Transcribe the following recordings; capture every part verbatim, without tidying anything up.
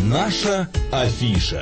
Наша афиша.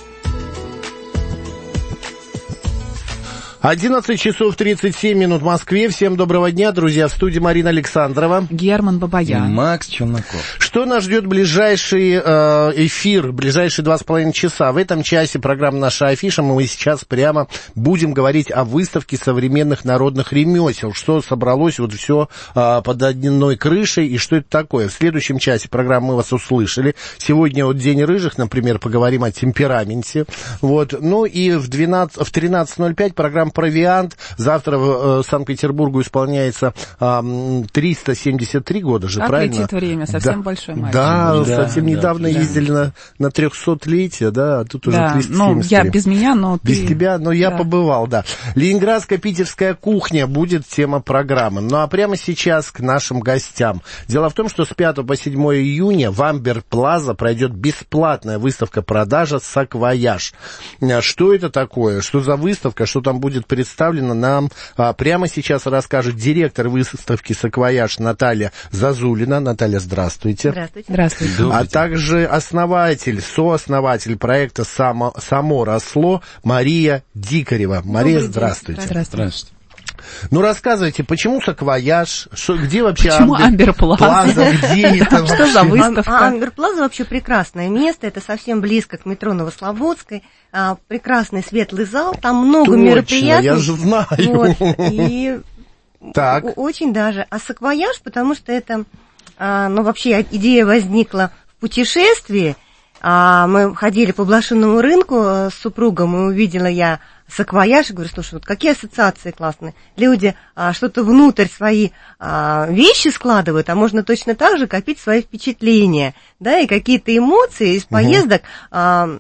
одиннадцать часов тридцать семь минут в Москве. Всем доброго дня, друзья. В студии Марина Александрова. Герман Бабаян. Макс Челноков. Что нас ждет ближайший э, эфир, ближайшие два с половиной часа? В этом часе программа «Наша афиша» мы сейчас прямо будем говорить о выставке современных народных ремесел. Что собралось вот все э, под одной крышей и что это такое. В следующем часе программы мы вас услышали. Сегодня вот День рыжих, например, поговорим о темпераменте. Вот. Ну и в, двенадцать, в тринадцать ноль пять программа «Провиант». Завтра в э, Санкт-Петербургу исполняется э, триста семьдесят три года же, как правильно? летит время, совсем да. большой мальчик. Да, да, совсем да, недавно да. ездили на, на трехсотлетие, да, а тут да. уже триста семьдесят три. Ну, я без меня, но Без ты... тебя, но я да. побывал, да. Ленинградская питерская кухня будет тема программы. Ну, а прямо сейчас к нашим гостям. Дело в том, что с пятого по седьмое июня в Амбер Плаза пройдет бесплатная выставка-продажа «Саквояж». Что это такое? Что за выставка? Что там будет представлено? Нам а, прямо сейчас расскажет директор выставки «Саквояж» Наталья Зазулина. Наталья, здравствуйте. Здравствуйте. Здравствуйте. А также основатель, сооснователь проекта «Само, Само росло» Мария Дикарева. Мария, Добрый здравствуйте. День. Здравствуйте. Ну, рассказывайте, почему «Саквояж», что, где вообще почему Амбер Плаза? Плаза, где это Что за выставка? Амбер Плаза вообще прекрасное место, это совсем близко к метро Новослободской, а, прекрасный светлый зал, там много Точно, мероприятий. я же знаю. Вот, и так. очень даже. А «Саквояж», потому что это, а, ну, вообще идея возникла в путешествии. А, мы ходили по блошиному рынку с супругом, и увидела я саквояж, и говорю, слушай, вот какие ассоциации классные. Люди а, что-то внутрь свои а, вещи складывают, а можно точно так же копить свои впечатления, да, и какие-то эмоции из поездок а,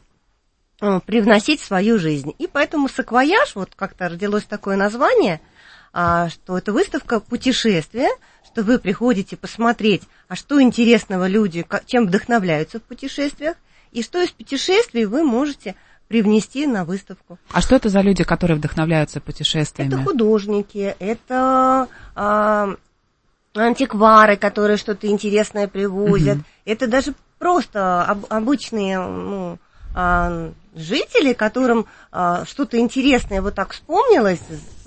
а, привносить в свою жизнь. И поэтому саквояж, вот как-то родилось такое название, а, что это выставка путешествия, что вы приходите посмотреть, а что интересного люди, чем вдохновляются в путешествиях, и что из путешествий вы можете привнести на выставку. А что это за люди, которые вдохновляются путешествиями? Это художники, это а, антиквары, которые что-то интересное привозят. Угу. Это даже просто об, обычные ну, а, жители, которым а, что-то интересное вот так вспомнилось,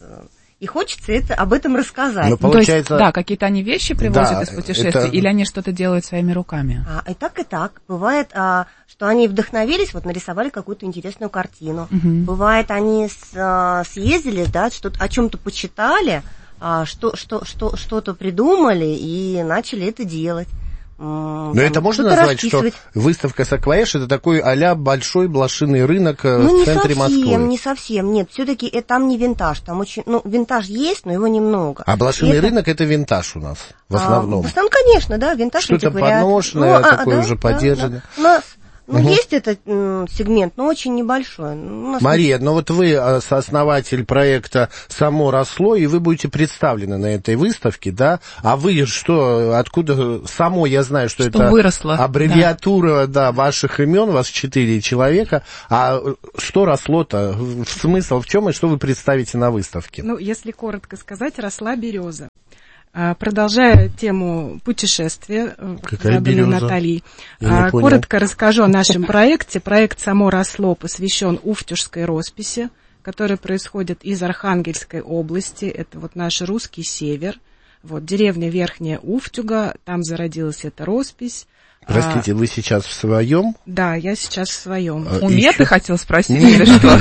и хочется это, об этом рассказать. Но получается... То есть, да, какие-то они вещи привозят да, из путешествий, это... или они что-то делают своими руками? А, и так, и так. Бывает, а, что они вдохновились, вот нарисовали какую-то интересную картину. Угу. Бывает, они с, а, съездили, да, что-то, о чем-то почитали, а, что, что, что, что-то придумали и начали это делать. Но там, это можно назвать, что выставка «Саквояж» это такой а-ля большой блошиный рынок ну, в центре совсем, Москвы? Ну, не совсем, нет. Все-таки это, там не винтаж, там очень, ну, винтаж есть, но его немного. А блошиный это... рынок это винтаж у нас в основном? А, в основном, конечно, да, винтаж. Что-то поношенное, ну, такое а, уже да, подержанное. Да, да. У нас... Ну, угу. Есть этот м, сегмент, но очень небольшой. Мария, ну вот вы сооснователь проекта «Само росло», и вы будете представлены на этой выставке, да? А вы что, откуда... «Само» я знаю, что, что это выросло. Аббревиатура, да. да, ваших имен, вас четыре человека. А что росло-то? Смысл в чем и что вы представите на выставке? Ну, если коротко сказать, росла береза. Продолжая тему путешествия, заданной Натальей, коротко расскажу о нашем проекте. Проект «Само росло» посвящен уфтюжской росписи, которая происходит из Архангельской области. Это вот наш русский север. Вот, деревня Верхняя Уфтюга, там зародилась эта роспись. Простите, вы сейчас в своем? Да, я сейчас в своем. А, уме ты хотел спросить или что?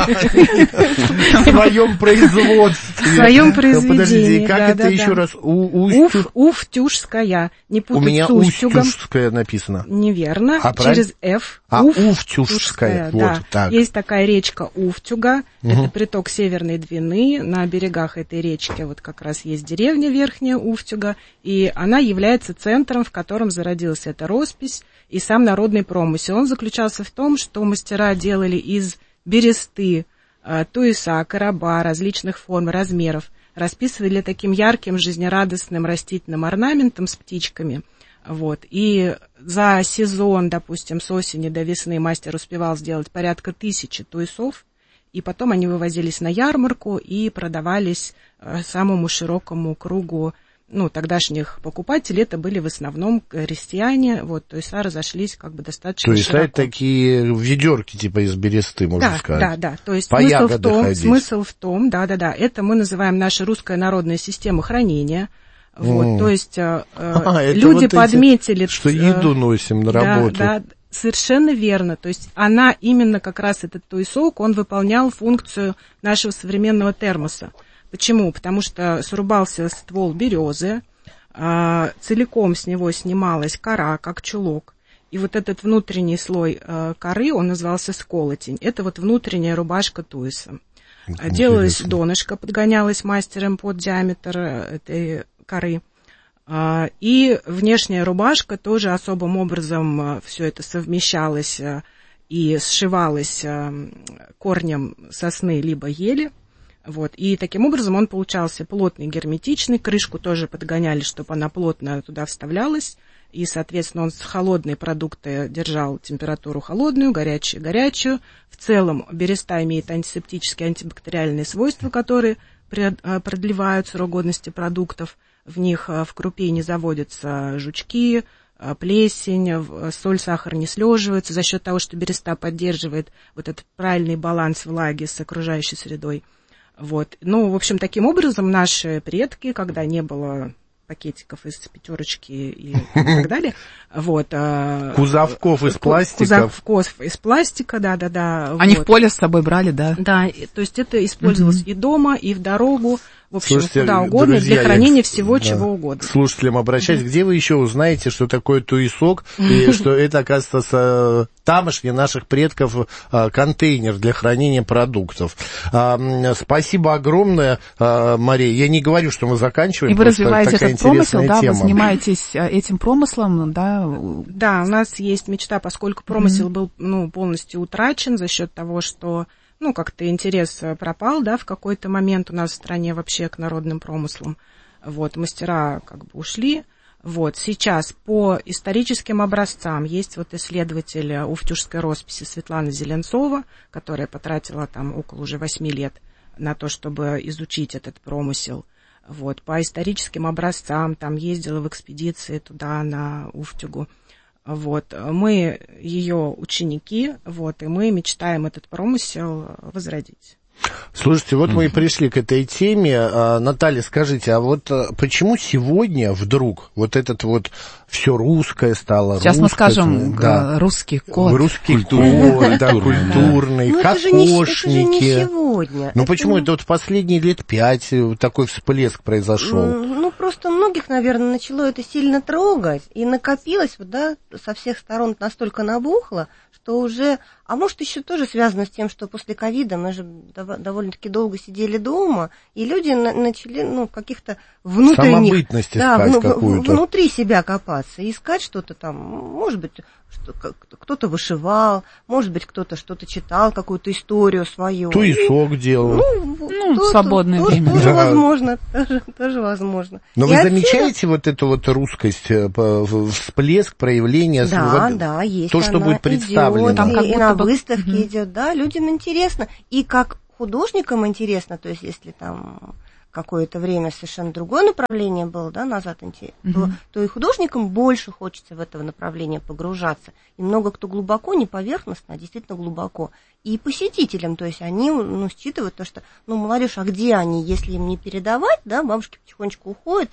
В своем производстве. В своем произведении, подождите, как это еще раз? Уфтюжская. Не путать с Устюгом. У меня Устюжская написано. Неверно, через F. А, Уфтюжская, вот так. Есть такая речка Уфтюга, это приток Северной Двины, на берегах этой речки вот как раз есть деревня Верхняя Уфтюга, и она является центром, в котором зародилась эта роспись и сам народный промысел. Он заключался в том, что мастера делали из бересты, туеса, короба различных форм, размеров, расписывали таким ярким, жизнерадостным растительным орнаментом с птичками. Вот. И за сезон, допустим, с осени до весны мастер успевал сделать порядка тысячи туесов, и потом они вывозились на ярмарку и продавались самому широкому кругу ну, тогдашних покупателей, это были в основном крестьяне, вот, туиса разошлись как бы достаточно туиса широко. Это такие ведерки типа из бересты, можно да, сказать. Да, да, то есть по смысл в, том, ходить. смысл в том, да-да-да, это мы называем наша русская народная система хранения, вот, mm. то есть э, а, люди вот подметили... Эти, что еду носим на работу. Да, да, совершенно верно, то есть она именно как раз, этот туесок, он выполнял функцию нашего современного термоса. Почему? Потому что срубался ствол березы, э, целиком с него снималась кора, как чулок, и вот этот внутренний слой э, коры, он назывался сколотень. Это вот внутренняя рубашка туиса. Интересно. Делалось донышко, подгонялось мастером под диаметр этой коры. Э, и внешняя рубашка тоже особым образом э, все это совмещалось э, и сшивалось э, корнем сосны либо ели. Вот, и таким образом он получался плотный, герметичный, крышку тоже подгоняли, чтобы она плотно туда вставлялась, и, соответственно, он с холодной продукты держал температуру холодную, горячую, горячую. В целом береста имеет антисептические, антибактериальные свойства, которые продлевают срок годности продуктов. В них в крупе не заводятся жучки, плесень, соль, сахар не слеживаются за счет того, что береста поддерживает вот этот правильный баланс влаги с окружающей средой. Вот. Ну, в общем, таким образом наши предки, когда не было пакетиков из пятерочки и так далее, вот. Кузовков из пластика. Кузовков из пластика, да-да-да. Они вот. В поле с собой брали, да? Да, то есть это использовалось mm-hmm. и дома, и в дорогу, в общем, Слушайте, куда угодно, друзья, для хранения я, всего, да, чего угодно. Слушателям обращаюсь, mm-hmm. где вы еще узнаете, что такое туесок, и что это, оказывается, тамошний наших предков контейнер для хранения продуктов. Спасибо огромное, Мария. Я не говорю, что мы заканчиваем. И вы развиваете этот промысел, да, тема. Вы занимаетесь этим промыслом, да? Да, у нас есть мечта, поскольку промысел mm-hmm. был, ну, полностью утрачен за счет того, что, ну, как-то интерес пропал, да, в какой-то момент у нас в стране вообще к народным промыслам. Вот, мастера как бы ушли. Вот, сейчас по историческим образцам есть вот исследователь уфтюжской росписи Светлана Зеленцова, которая потратила там около уже восьми лет на то, чтобы изучить этот промысел. Вот, по историческим образцам, там ездила в экспедиции туда, на Уфтюгу. Вот, мы ее ученики, вот, и мы мечтаем этот промысел возродить. Слушайте, вот mm-hmm. мы и пришли к этой теме. Наталья, скажите, а вот почему сегодня вдруг вот этот вот все русское стало? Сейчас русское, мы скажем, да, русский код. Русский код, да, культурный, ну, кокошники. Это же не сегодня. Ну это почему не... это вот в последние лет пять такой всплеск произошел? Ну, просто многих, наверное, начало это сильно трогать, и накопилось, вот, да, со всех сторон настолько набухло, что уже, а может, еще тоже связано с тем, что после ковида мы же довольно-таки долго сидели дома, и люди начали, ну, каких-то внутренних... Самобытность да, искать вну, какую-то. Внутри себя копаться, искать что-то там, может быть, что, кто-то вышивал, может быть, кто-то что-то читал, какую-то историю свою. Туесок и, делал. Ну, ну то, свободное то, время. Тоже да. возможно, тоже, тоже возможно. Но и вы отсюда... замечаете вот эту вот русскость, всплеск, проявление? Да, вот, да, есть. То, что будет представлено. Идет, там, и, и на бы... выставке угу. идет, да, людям интересно. И как художникам интересно, то есть если там какое-то время совершенно другое направление было, да, назад, угу. то, то и художникам больше хочется в это направление погружаться. И много кто глубоко, не поверхностно, а действительно глубоко. И посетителям, то есть они, ну, считывают то, что, ну, молодежь, а где они, если им не передавать, да, бабушки потихонечку уходят,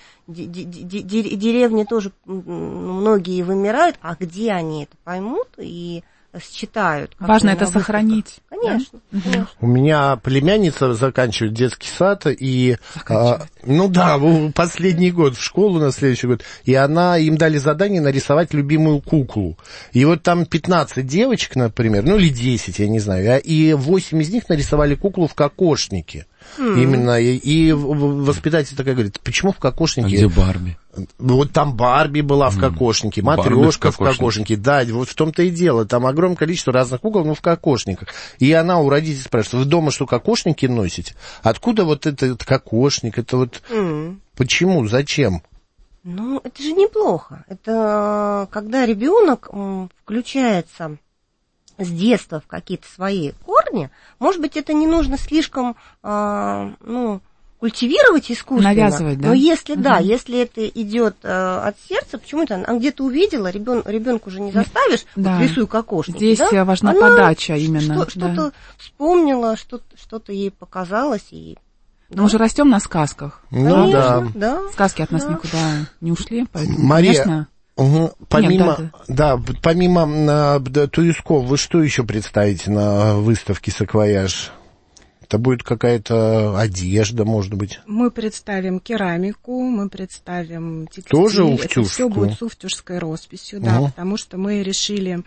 деревни тоже, многие вымирают, а где они это поймут и считают. Важно это сохранить. Конечно, да? Конечно. У меня племянница заканчивает детский сад, и, а, ну да, последний год в школу на следующий год, и она, им дали задание нарисовать любимую куклу. И вот там пятнадцать девочек, например, ну или десять, я не знаю, и восемь из них нарисовали куклу в кокошнике. Mm. Именно, и, и воспитатель такая говорит, почему в кокошнике? А где Барби? Вот там Барби была в кокошнике, mm. Матрешка в, в кокошнике, да, вот в том-то и дело, там огромное количество разных кукол, но в кокошниках. И она у родителей спрашивает, вы дома что, кокошники носите? Откуда вот этот кокошник, это вот, mm. почему, зачем? Ну, это же неплохо, это когда ребенок включается... с детства в какие-то свои корни, может быть, это не нужно слишком, э, ну, культивировать искусственно. Навязывать, да? Но если, угу. да, если это идет э, от сердца, почему-то она где-то увидела, ребен, ребенку же не заставишь, да. вот рисуй кокошники, здесь да? важна Она подача именно. Что, да. Что-то вспомнила, что-то, что-то ей показалось. И... Мы да. уже растем на сказках. Ну Конечно, да. да. Сказки от нас да. никуда не ушли, поэтому, Мария, конечно... Угу. Помимо, Нет, да, да, помимо а, да, туисков, вы что еще представите на выставке «Саквояж»? Это будет какая-то одежда, может быть? Мы представим керамику, мы представим текстиль. Тоже уфтюжскую? Это все будет с уфтюжской росписью, угу. да, потому что мы решили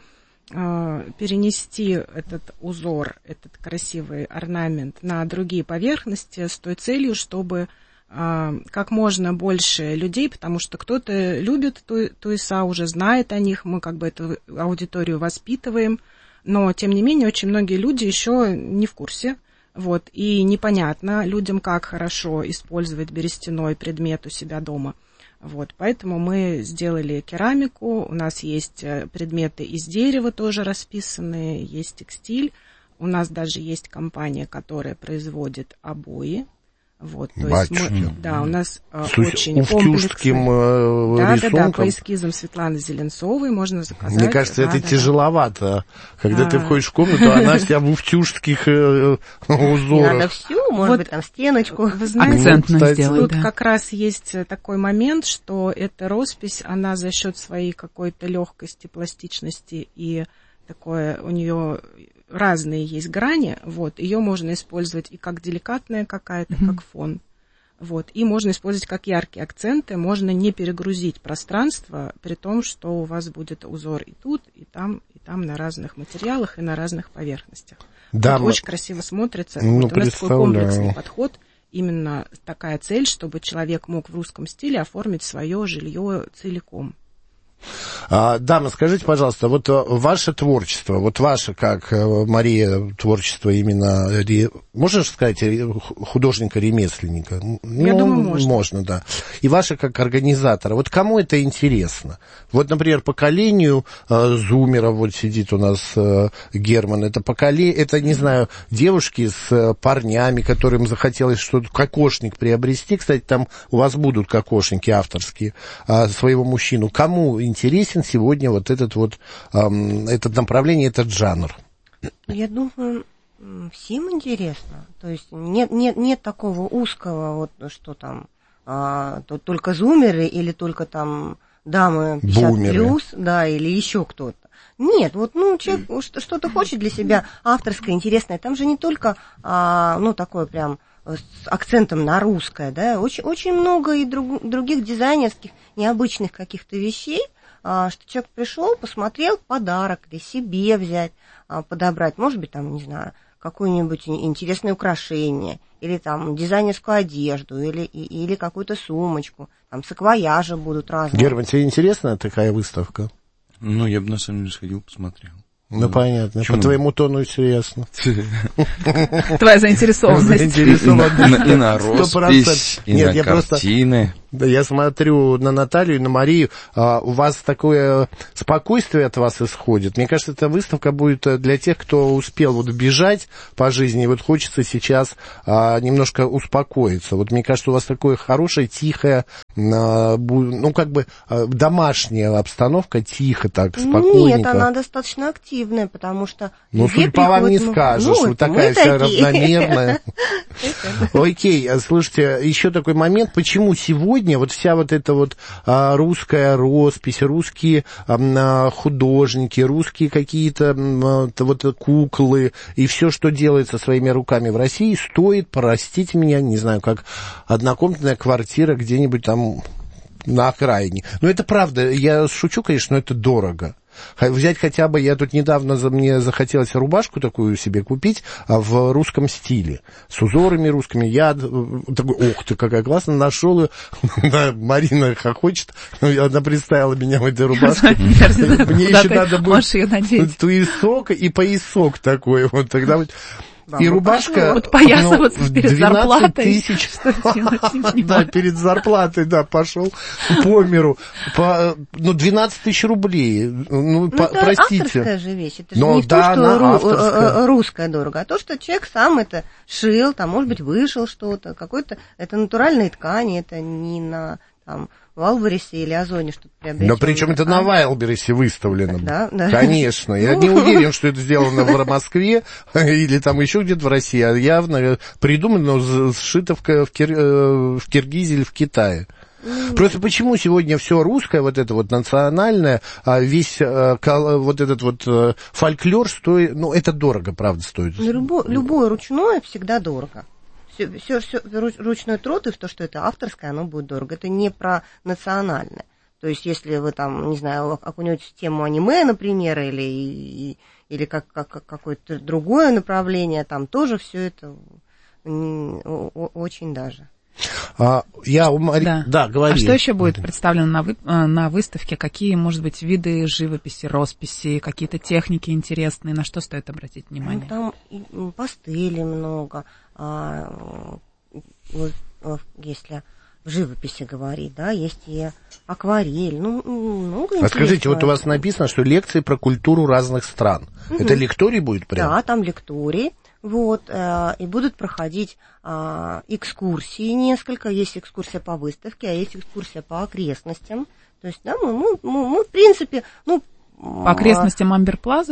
э, перенести этот узор, этот красивый орнамент на другие поверхности с той целью, чтобы э, как можно больше людей, потому что кто-то любит ту, туиса, уже знает о них, мы как бы эту аудиторию воспитываем, но, тем не менее, очень многие люди еще не в курсе. Вот, и непонятно людям, как хорошо использовать берестяной предмет у себя дома. Вот, поэтому мы сделали керамику, у нас есть предметы из дерева тоже расписанные, есть текстиль, у нас даже есть компания, которая производит обои. Вот, то есть мы, да, у нас с очень уфтюжским комплексный. Да, рисунком. да, да, по эскизам Светланы Зеленцовой можно заказать. Мне кажется, да, это да, тяжеловато. Когда а... ты входишь в комнату, она вся в уфтюжских э, узорах. Надо всю, может вот, быть, там стеночку. Вы знаете, акцентно кстати, сделать, тут да. как раз есть такой момент, что эта роспись, она за счет своей какой-то легкости, пластичности и такое у нее разные есть грани, вот, ее можно использовать и как деликатная какая-то, mm-hmm. как фон, вот, и можно использовать как яркие акценты, можно не перегрузить пространство, при том, что у вас будет узор и тут, и там, и там на разных материалах и на разных поверхностях. Да, вот, мы... очень красиво смотрится. Ну, вот, у нас такой комплексный подход, именно такая цель, чтобы человек мог в русском стиле оформить свое жилье целиком. А, Дама, скажите, пожалуйста, вот ваше творчество, вот ваше, как Мария, творчество именно, можно же сказать, художника-ремесленника? Я ну, думаю, можно. Можно, да. И ваше как организатора, вот кому это интересно? Вот, например, поколению э, зумеров, вот сидит у нас э, Герман, это поколение, это, не знаю, девушки с э, парнями, которым захотелось что-то, кокошник приобрести, кстати, там у вас будут кокошники авторские, э, своего мужчину. Кому интересен сегодня вот этот вот, эм, это направление, этот жанр? Я думаю, всем интересно. То есть нет, нет, нет такого узкого, вот что там, а, то, только зумеры или только там дамы пятьдесят плюс, да, или еще кто-то. Нет, вот, ну, человек что-то хочет для себя авторское, интересное. Там же не только, а, ну, такое прям с акцентом на русское, да, очень, очень много и друг, других дизайнерских, необычных каких-то вещей, а, что человек пришел, посмотрел, подарок для себе взять, а, подобрать, может быть, там, не знаю, какое-нибудь интересное украшение, или там дизайнерскую одежду, или, или какую-то сумочку, там саквояжи будут разные. Герман, тебе интересна такая выставка? Ну, я бы на самом деле сходил, посмотрел. Ну, ну понятно. Почему? По твоему тону все ясно. Твоя заинтересованность. И на роспись, и на картины. Да, я смотрю на Наталью и на Марию, а, у вас такое спокойствие от вас исходит. Мне кажется, эта выставка будет для тех, кто успел вот бежать по жизни, и вот хочется сейчас а, немножко успокоиться. Вот мне кажется, у вас такое хорошее, тихое, а, ну, как бы а, домашняя обстановка, тихо так, спокойненько. Нет, она достаточно активная, потому что... Ну, судя по вам не скажешь, ну, вы такая вся такие. равномерная. Окей, слушайте, еще такой момент, почему сегодня вот вся вот эта вот а, русская роспись, русские а, художники, русские какие-то а, вот куклы и все, что делается своими руками в России, стоит, простите меня, не знаю, как однокомнатная квартира где-нибудь там на окраине. Но это правда, я шучу, конечно, но это дорого. Взять хотя бы, я тут недавно, мне захотелось рубашку такую себе купить в русском стиле, с узорами русскими. Я такой, ух ты, какая классная, нашел ее. Марина хохочет, она представила меня в этой рубашке. Мне еще надо будет туесок и поясок такой. Вот тогда вот. И рубашка подпоясываться ну, перед зарплатой. Тысяч. Да, перед зарплатой, да, пошел по миру. По, ну, двенадцать тысяч рублей. Ну, ну по, это простите. авторская же вещь. Это же Но, не да, то, что ру, русская дорого, а то, что человек сам это шил, там, может быть, вышил что-то, какой-то, это натуральные ткани, это не на, там, Вайлдберрисе или Озоне что-то приобретено. Но причем это на Вайлдберрисе выставлено. Да, да. Конечно. Я не уверен, что это сделано в Москве или там еще где-то в России, а явно придумано, сшито в, Кир... в Киргизии или в Китае. Просто почему сегодня все русское, вот это вот национальное, а весь вот этот вот фольклор стоит, ну, это дорого, правда, стоит. Любое, любое ручное всегда дорого. Все, все, все ручной труд, и то, что это авторское, оно будет дорого. Это не про национальное. То есть, если вы там, не знаю, окунетесь в тему аниме, например, или, или как, как, какое-то другое направление, там тоже все это очень даже. А, я у Мари... да. да, говори. А что еще будет представлено на, вы... на выставке? Какие, может быть, виды живописи, росписи, какие-то техники интересные? На что стоит обратить внимание? Ну, там пастели много. А, вот, если в живописи говорить, да, есть и акварель. Ну, много а скажите, вот у вас написано, что лекции про культуру разных стран. Угу. Это лекторий будет прям? Да, там лекторий. Вот, э, и будут проходить э, экскурсии несколько. Есть экскурсия по выставке, а есть экскурсия по окрестностям. То есть, да, мы, мы, мы, мы в принципе, ну... По окрестностям Амбер-Плаза?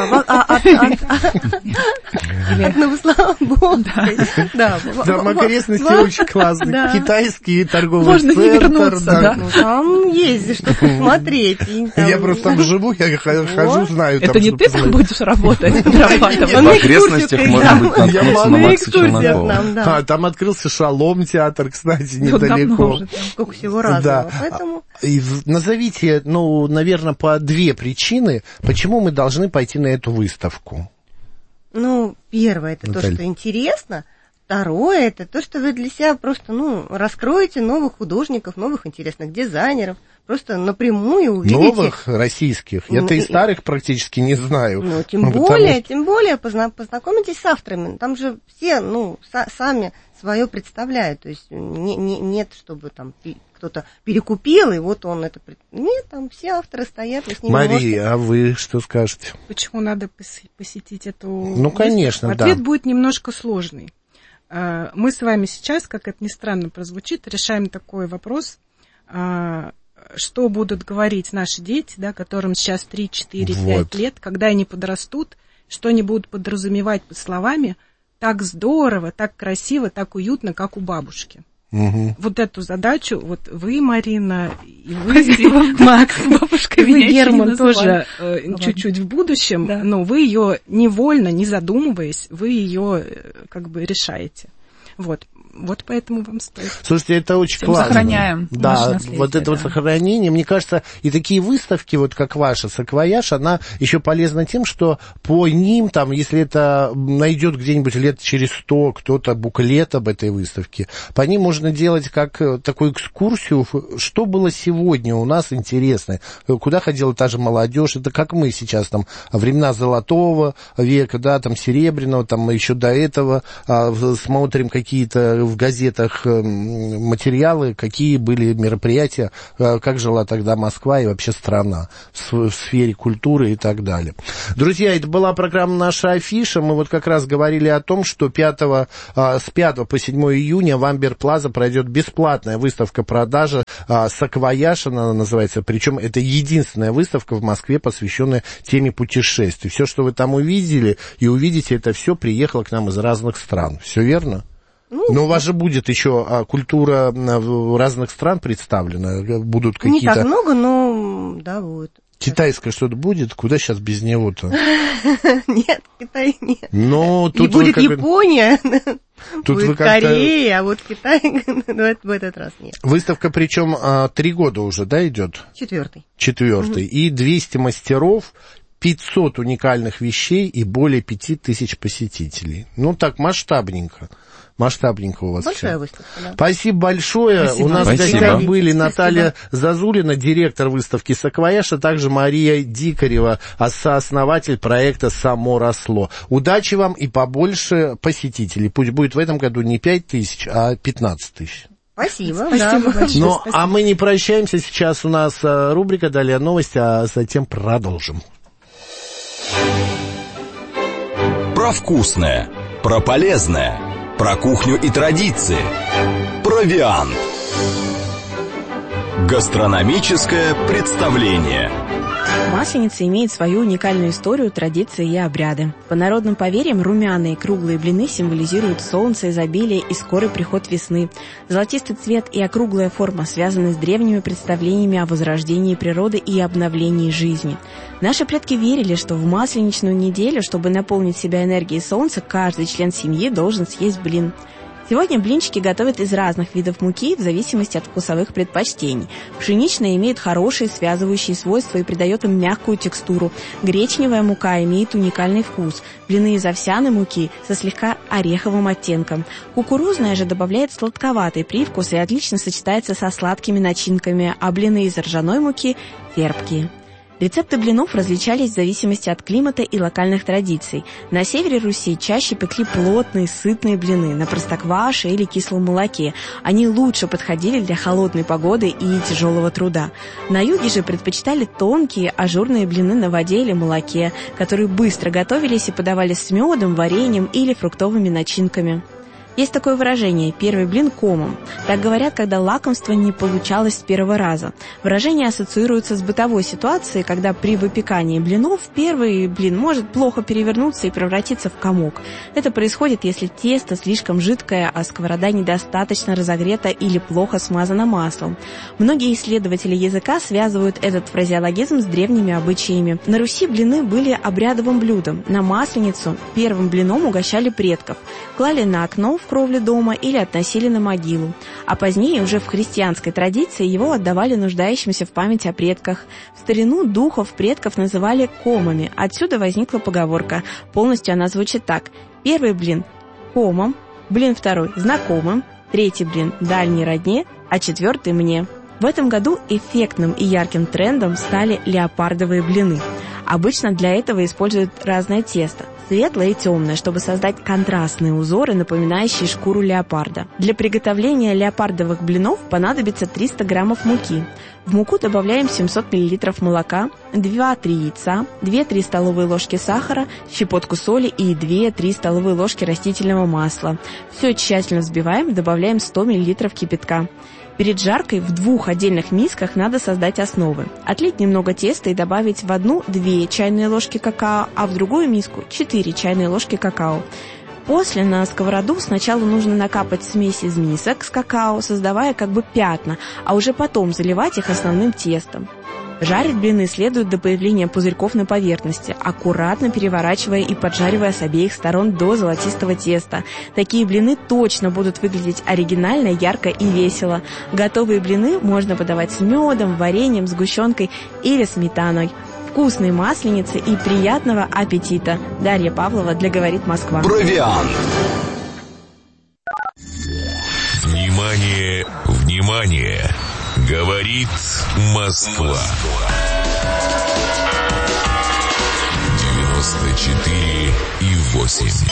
От Новославборска. Там окрестности очень классные. Китайские торговые центры. Можно не вернуться, да? Там есть что посмотреть. Я просто там живу, я хожу, знаю. Это не ты там будешь работать? В окрестностях можно быть наткнуться на Макса Челнокова. А, там открылся Шалом театр, кстати, недалеко. Сколько всего разного. Поэтому... Назовите, ну, наверное, по две причины. Причины, почему мы должны пойти на эту выставку? Ну, первое, это Наталья. То, что интересно. Второе, это то, что вы для себя просто, ну, раскроете новых художников, новых интересных дизайнеров. Просто напрямую увидите. Новых российских? Я-то и старых практически не знаю. Ну, тем потому... более, тем более позна- познакомитесь с авторами. Там же все, ну, са- сами свое представляют. То есть не, не, нет, чтобы там кто-то перекупил, и вот он это... Нет, там все авторы стоят, вы с ними Мария, можете... а вы что скажете? Почему надо посетить эту... Ну, конечно, выставку? да. Ответ будет немножко сложный. Мы с вами сейчас, как это ни странно прозвучит, решаем такой вопрос, что будут говорить наши дети, да, которым сейчас три, четыре, пять лет, когда они подрастут, что они будут подразумевать под словами «так здорово, так красиво, так уютно, как у бабушки». Угу. Вот эту задачу, вот вы, Марина, и вы, Спасибо. Макс, бабушка, вы, Герман, тоже э, чуть-чуть в будущем, да. Но вы ее невольно, не задумываясь, вы ее как бы решаете. Вот. Вот поэтому вам стоит. Слушайте, это очень Всем классно. Сохраняем. Да, вот это да. вот сохранение. Мне кажется, и такие выставки, вот как ваша «Саквояж», она еще полезна тем, что по ним, там, если это найдет где-нибудь лет через сто кто-то буклет об этой выставке, по ним можно делать как такую экскурсию, что было сегодня у нас интересно, куда ходила та же молодежь, это как мы сейчас, там, времена Золотого века, да, там, Серебряного, там, еще до этого а, смотрим какие-то в газетах материалы, какие были мероприятия, как жила тогда Москва и вообще страна в сфере культуры и так далее. Друзья, это была программа «Наша афиша». Мы вот как раз говорили о том, что пятого, с пятого по седьмое июня в Амбер-Плаза пройдет бесплатная выставка-продажа «Саквояж», она называется, причем это единственная выставка в Москве, посвященная теме путешествий. Все, что вы там увидели и увидите, это все приехало к нам из разных стран. Все верно? Ну, но у вас же будет еще а, культура разных стран представлена, будут какие-то... Не так много, но да, будет. Китайское что-то будет? Куда сейчас без него-то? Нет, Китай нет. Но тут и будет Япония, будет Корея, а вот Китай в этот раз нет. Выставка причем три года уже, да, идет? Четвертый. Четвертый. И двести мастеров пятьсот уникальных вещей и более пяти тысяч посетителей. Ну, так масштабненько. Масштабненько у вас. Большая все. выставка, да. Спасибо большое. Спасибо. У нас Спасибо. в гостях были Спасибо. Наталья Зазулина, директор выставки «Саквояж», а также Мария Дикарева, сооснователь проекта «Само росло». Удачи вам и побольше посетителей. Пусть будет в этом году не пять тысяч, а пятнадцать тысяч. Спасибо. Спасибо да. большое. Ну, спасибо. а мы не прощаемся. Сейчас у нас а, рубрика «Далее новости», а затем продолжим. Про вкусное, про полезное, про кухню и традиции. Провиант. Гастрономическое представление. Масленица имеет свою уникальную историю, традиции и обряды. По народным поверьям, румяные круглые блины символизируют солнце, изобилие и скорый приход весны. Золотистый цвет и округлая форма связаны с древними представлениями о возрождении природы и обновлении жизни. Наши предки верили, что в масленичную неделю, чтобы наполнить себя энергией солнца, каждый член семьи должен съесть блин. Сегодня блинчики готовят из разных видов муки в зависимости от вкусовых предпочтений. Пшеничная имеет хорошие связывающие свойства и придает им мягкую текстуру. Гречневая мука имеет уникальный вкус. Блины из овсяной муки со слегка ореховым оттенком. Кукурузная же добавляет сладковатый привкус и отлично сочетается со сладкими начинками, а блины из ржаной муки терпкие. Рецепты блинов различались в зависимости от климата и локальных традиций. На севере Руси чаще пекли плотные, сытные блины на простокваше или кислом молоке. Они лучше подходили для холодной погоды и тяжелого труда. На юге же предпочитали тонкие, ажурные блины на воде или молоке, которые быстро готовились и подавались с медом, вареньем или фруктовыми начинками. Есть такое выражение «первый блин комом». Так говорят, когда лакомство не получалось с первого раза. Выражение ассоциируется с бытовой ситуацией, когда при выпекании блинов первый блин может плохо перевернуться и превратиться в комок. Это происходит, если тесто слишком жидкое, а сковорода недостаточно разогрета или плохо смазана маслом. Многие исследователи языка связывают этот фразеологизм с древними обычаями. На Руси блины были обрядовым блюдом. На Масленицу первым блином угощали предков. Клали на окно в кровле дома или относили на могилу. А позднее, уже в христианской традиции, его отдавали нуждающимся в память о предках. В старину духов предков называли комами. Отсюда возникла поговорка. Полностью она звучит так. Первый блин – комом, блин второй – знакомым, третий блин – дальней родне, а четвертый – мне. В этом году эффектным и ярким трендом стали леопардовые блины. Обычно для этого используют разное тесто – светлое и темное, чтобы создать контрастные узоры, напоминающие шкуру леопарда. Для приготовления леопардовых блинов понадобится триста граммов муки. В муку добавляем семьсот миллилитров молока, два-три яйца, две-три столовые ложки сахара, щепотку соли и две-три столовые ложки растительного масла. Все тщательно взбиваем, добавляем сто миллилитров кипятка. Перед жаркой в двух отдельных мисках надо создать основы. Отлить немного теста и добавить в одну две чайные ложки какао, а в другую миску четыре чайные ложки какао. После на сковороду сначала нужно накапать смесь из мисок с какао, создавая как бы пятна, а уже потом заливать их основным тестом. Жарить блины следует до появления пузырьков на поверхности, аккуратно переворачивая и поджаривая с обеих сторон до золотистого теста. Такие блины точно будут выглядеть оригинально, ярко и весело. Готовые блины можно подавать с медом, вареньем, сгущенкой или сметаной. Вкусной масленицы и приятного аппетита! Дарья Павлова для «Говорит Москва». Провиант. Внимание, внимание! Говорит Москва. девяносто четыре и восемь.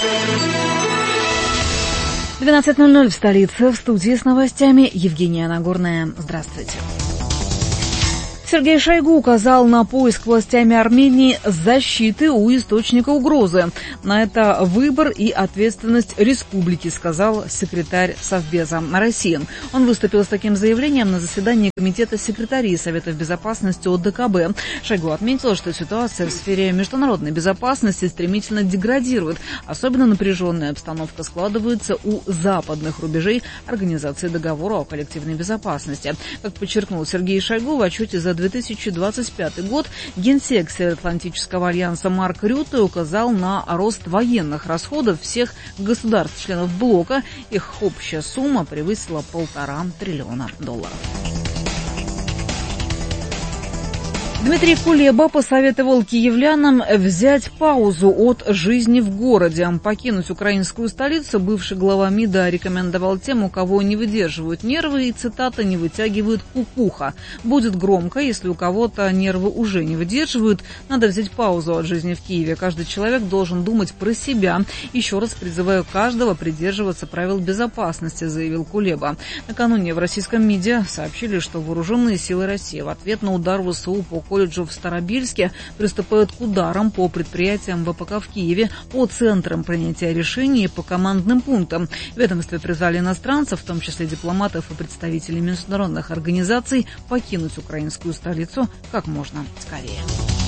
двенадцать ноль ноль в столице. В студии с новостями Евгения Нагорная. Здравствуйте. Сергей Шойгу указал на поиск властями Армении защиты у источника угрозы. На это выбор и ответственность республики, сказал секретарь Совбеза России. Он выступил с таким заявлением на заседании Комитета секретарей Советов безопасности ОДКБ. Шойгу отметил, что ситуация в сфере международной безопасности стремительно деградирует. Особенно напряженная обстановка складывается у западных рубежей Организации договора о коллективной безопасности. Как подчеркнул Сергей Шойгу в отчете за две тысячи двадцать пятый год, генсек Североатлантического альянса Марк Рютте указал на рост военных расходов всех государств-членов блока. Их общая сумма превысила полтора триллиона долларов. Дмитрий Кулеба посоветовал киевлянам взять паузу от жизни в городе. Покинуть украинскую столицу бывший глава МИДа рекомендовал тем, у кого не выдерживают нервы и, цитата, «не вытягивают кукуха». Будет громко, если у кого-то нервы уже не выдерживают, надо взять паузу от жизни в Киеве. Каждый человек должен думать про себя. Еще раз призываю каждого придерживаться правил безопасности, заявил Кулеба. Накануне в российском МИДе сообщили, что вооруженные силы России в ответ на удар ВСУ по колледжу в Старобельске приступают к ударам по предприятиям ВПК в Киеве, по центрам принятия решений и по командным пунктам. В ведомстве призвали иностранцев, в том числе дипломатов и представителей международных организаций, покинуть украинскую столицу как можно скорее.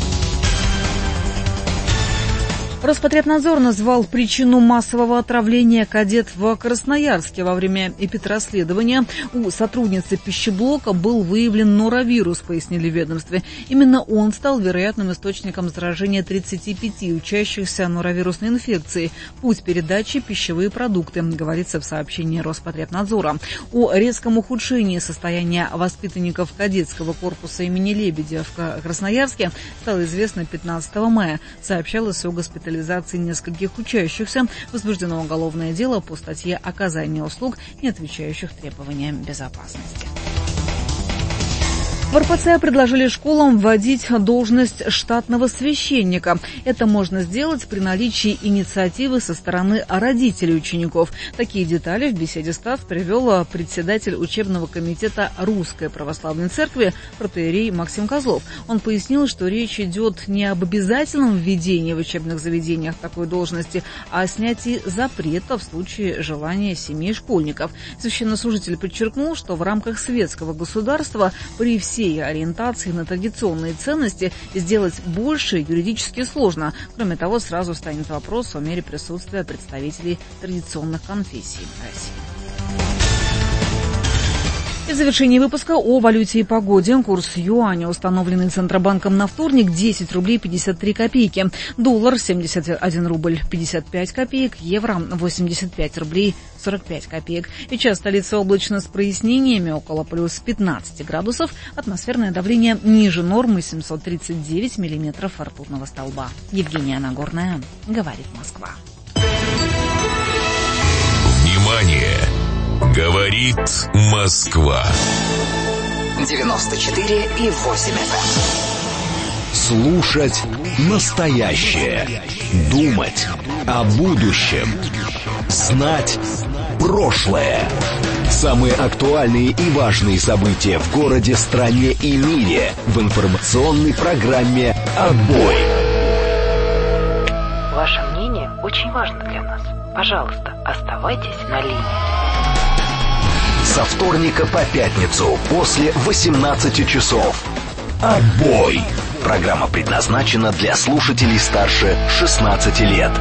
Роспотребнадзор назвал причину массового отравления кадет в Красноярске. Во время эпидрасследования у сотрудницы пищеблока был выявлен норовирус, пояснили в ведомстве. Именно он стал вероятным источником заражения тридцати пяти учащихся норовирусной инфекции. Путь передачи – пищевые продукты, говорится в сообщении Роспотребнадзора. О резком ухудшении состояния воспитанников кадетского корпуса имени Лебедя в Красноярске стало известно пятнадцатого мая, сообщалось о госпитализации нескольких учащихся. Возбуждено уголовное дело по статье «Оказание услуг, не отвечающих требованиям безопасности». В эр пэ цэ предложили школам вводить должность штатного священника. Это можно сделать при наличии инициативы со стороны родителей учеников. Такие детали в беседе с ТАСС привел председатель учебного комитета Русской Православной Церкви протоиерей Максим Козлов. Он пояснил, что речь идет не об обязательном введении в учебных заведениях такой должности, а о снятии запрета в случае желания семей школьников. Священнослужитель подчеркнул, что в рамках светского государства при всей ориентации на традиционные ценности сделать больше юридически сложно. Кроме того, сразу станет вопрос о мере присутствия представителей традиционных конфессий в России. И в завершении выпуска о валюте и погоде. Курс юаня, установленный Центробанком на вторник, десять рублей пятьдесят три копейки. Доллар семьдесят один рубль пятьдесят пять копеек. Евро восемьдесят пять рублей сорок пять копеек. Сейчас столица облачно с прояснениями, около плюс пятнадцать градусов. Атмосферное давление ниже нормы, семьсот тридцать девять миллиметров ртутного столба. Евгения Нагорная, говорит Москва. Внимание! Говорит Москва. девяносто четыре и восемь эф эм. Слушать настоящее. Думать о будущем. Знать прошлое. Самые актуальные и важные события в городе, стране и мире в информационной программе «Отбой». Ваше мнение очень важно для нас. Пожалуйста, оставайтесь на линии. Со вторника по пятницу после восемнадцати часов. «Отбой». Программа предназначена для слушателей старше шестнадцати лет.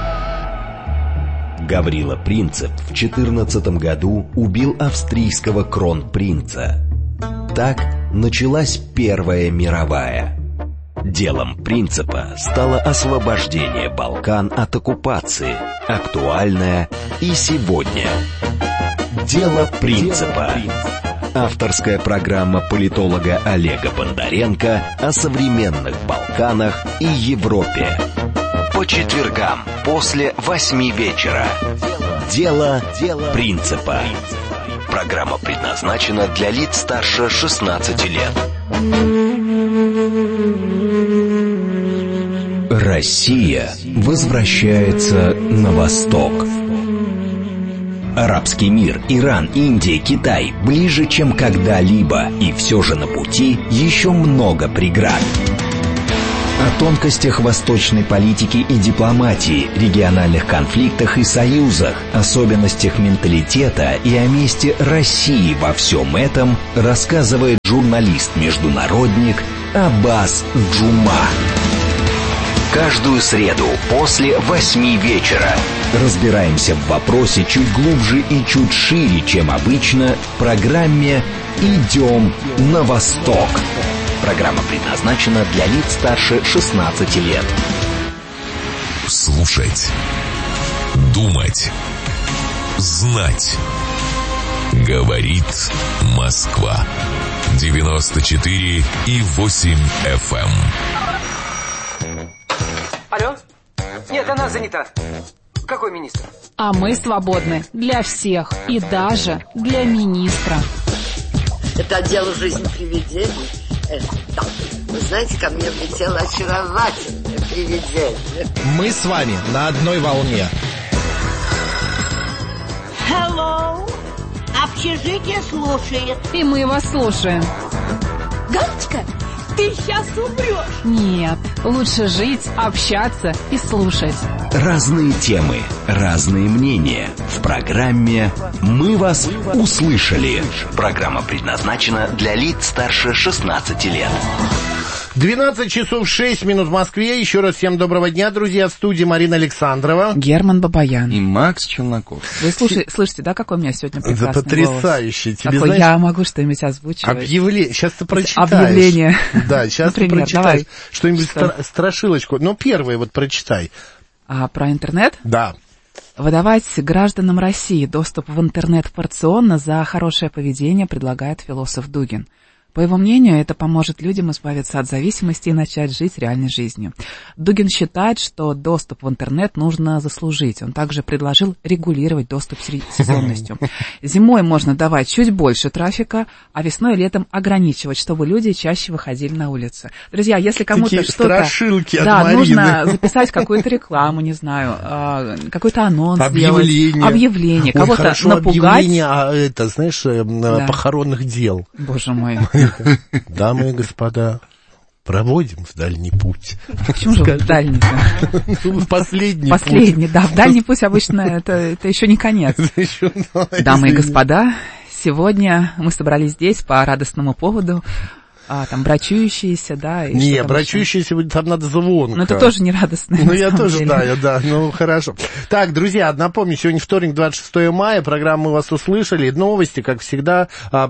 Гаврила Принцип в четырнадцатом году убил австрийского кронпринца. Так началась Первая мировая. Делом Принципа стало освобождение Балкан от оккупации, актуальное и сегодня. Дело Принципа. Авторская программа политолога Олега Бондаренко о современных Балканах и Европе. По четвергам после восьми вечера. Дело Принципа. Программа предназначена для лиц старше шестнадцати лет. Россия возвращается на восток. Арабский мир, Иран, Индия, Китай ближе, чем когда-либо, и все же на пути еще много преград. О тонкостях восточной политики и дипломатии, региональных конфликтах и союзах, особенностях менталитета и о месте России во всем этом рассказывает журналист-международник Аббас Джума. Каждую среду после восьми вечера разбираемся в вопросе чуть глубже и чуть шире, чем обычно, в программе «Идем на восток». Программа предназначена для лиц старше шестнадцати лет. Слушать, думать, знать. Говорит Москва. девяносто четыре и восемь эф эм. Алло? Нет, она занята. Какой министр? А мы свободны для всех и даже для министра. Это отдел жизни привидений. Э, да. Вы знаете, ко мне влетело очаровательное привидение. Мы с вами на одной волне. Hello. Общежитие слушает. И мы вас слушаем. Галочка, ты сейчас умрешь. Нет, лучше жить, общаться и слушать. Разные темы, разные мнения. В программе «Мы вас услышали». Программа предназначена для лиц старше шестнадцати лет. двенадцать часов шесть минут в Москве. Еще раз всем доброго дня, друзья. В студии Марина Александрова. Герман Бабаян. И Макс Челноков. Вы слушай, слышите, да, какой у меня сегодня прекрасный голос? Потрясающе. Тебе, какой знаешь, я могу что-нибудь озвучивать. Объявление. Сейчас ты прочитаешь. Объявление. Да, сейчас ты прочитаешь. Что-нибудь Что? страшилочку. Ну, первое вот прочитай. А про интернет? Да. Выдавать гражданам России доступ в интернет порционно за хорошее поведение предлагает философ Дугин. По его мнению, это поможет людям избавиться от зависимости и начать жить реальной жизнью. Дугин считает, что доступ в интернет нужно заслужить. Он также предложил регулировать доступ сезонностью. Зимой можно давать чуть больше трафика, а весной и летом ограничивать, чтобы люди чаще выходили на улицы. Друзья, если кому-то такие что-то... страшилки от Да, Марины. нужно записать какую-то рекламу, не знаю, какой-то анонс объявление. сделать. Объявление. Ой, кого-то хорошо, напугать. Объявление, а это, знаешь, да. похоронных дел. Боже мой. Дамы и господа, проводим в дальний путь. Почему же в дальний? В последний путь. Последний, да. В дальний путь обычно это, это еще не конец. Дамы и господа, сегодня мы собрались здесь по радостному поводу. А, там, брачующиеся, да. И не, брачующиеся, там надо звонко. Ну, это тоже не радостно. Ну, я тоже знаю, да, ну, хорошо. Так, друзья, напомню, сегодня вторник, двадцать шестое мая, программа «Мы вас услышали», новости, как всегда.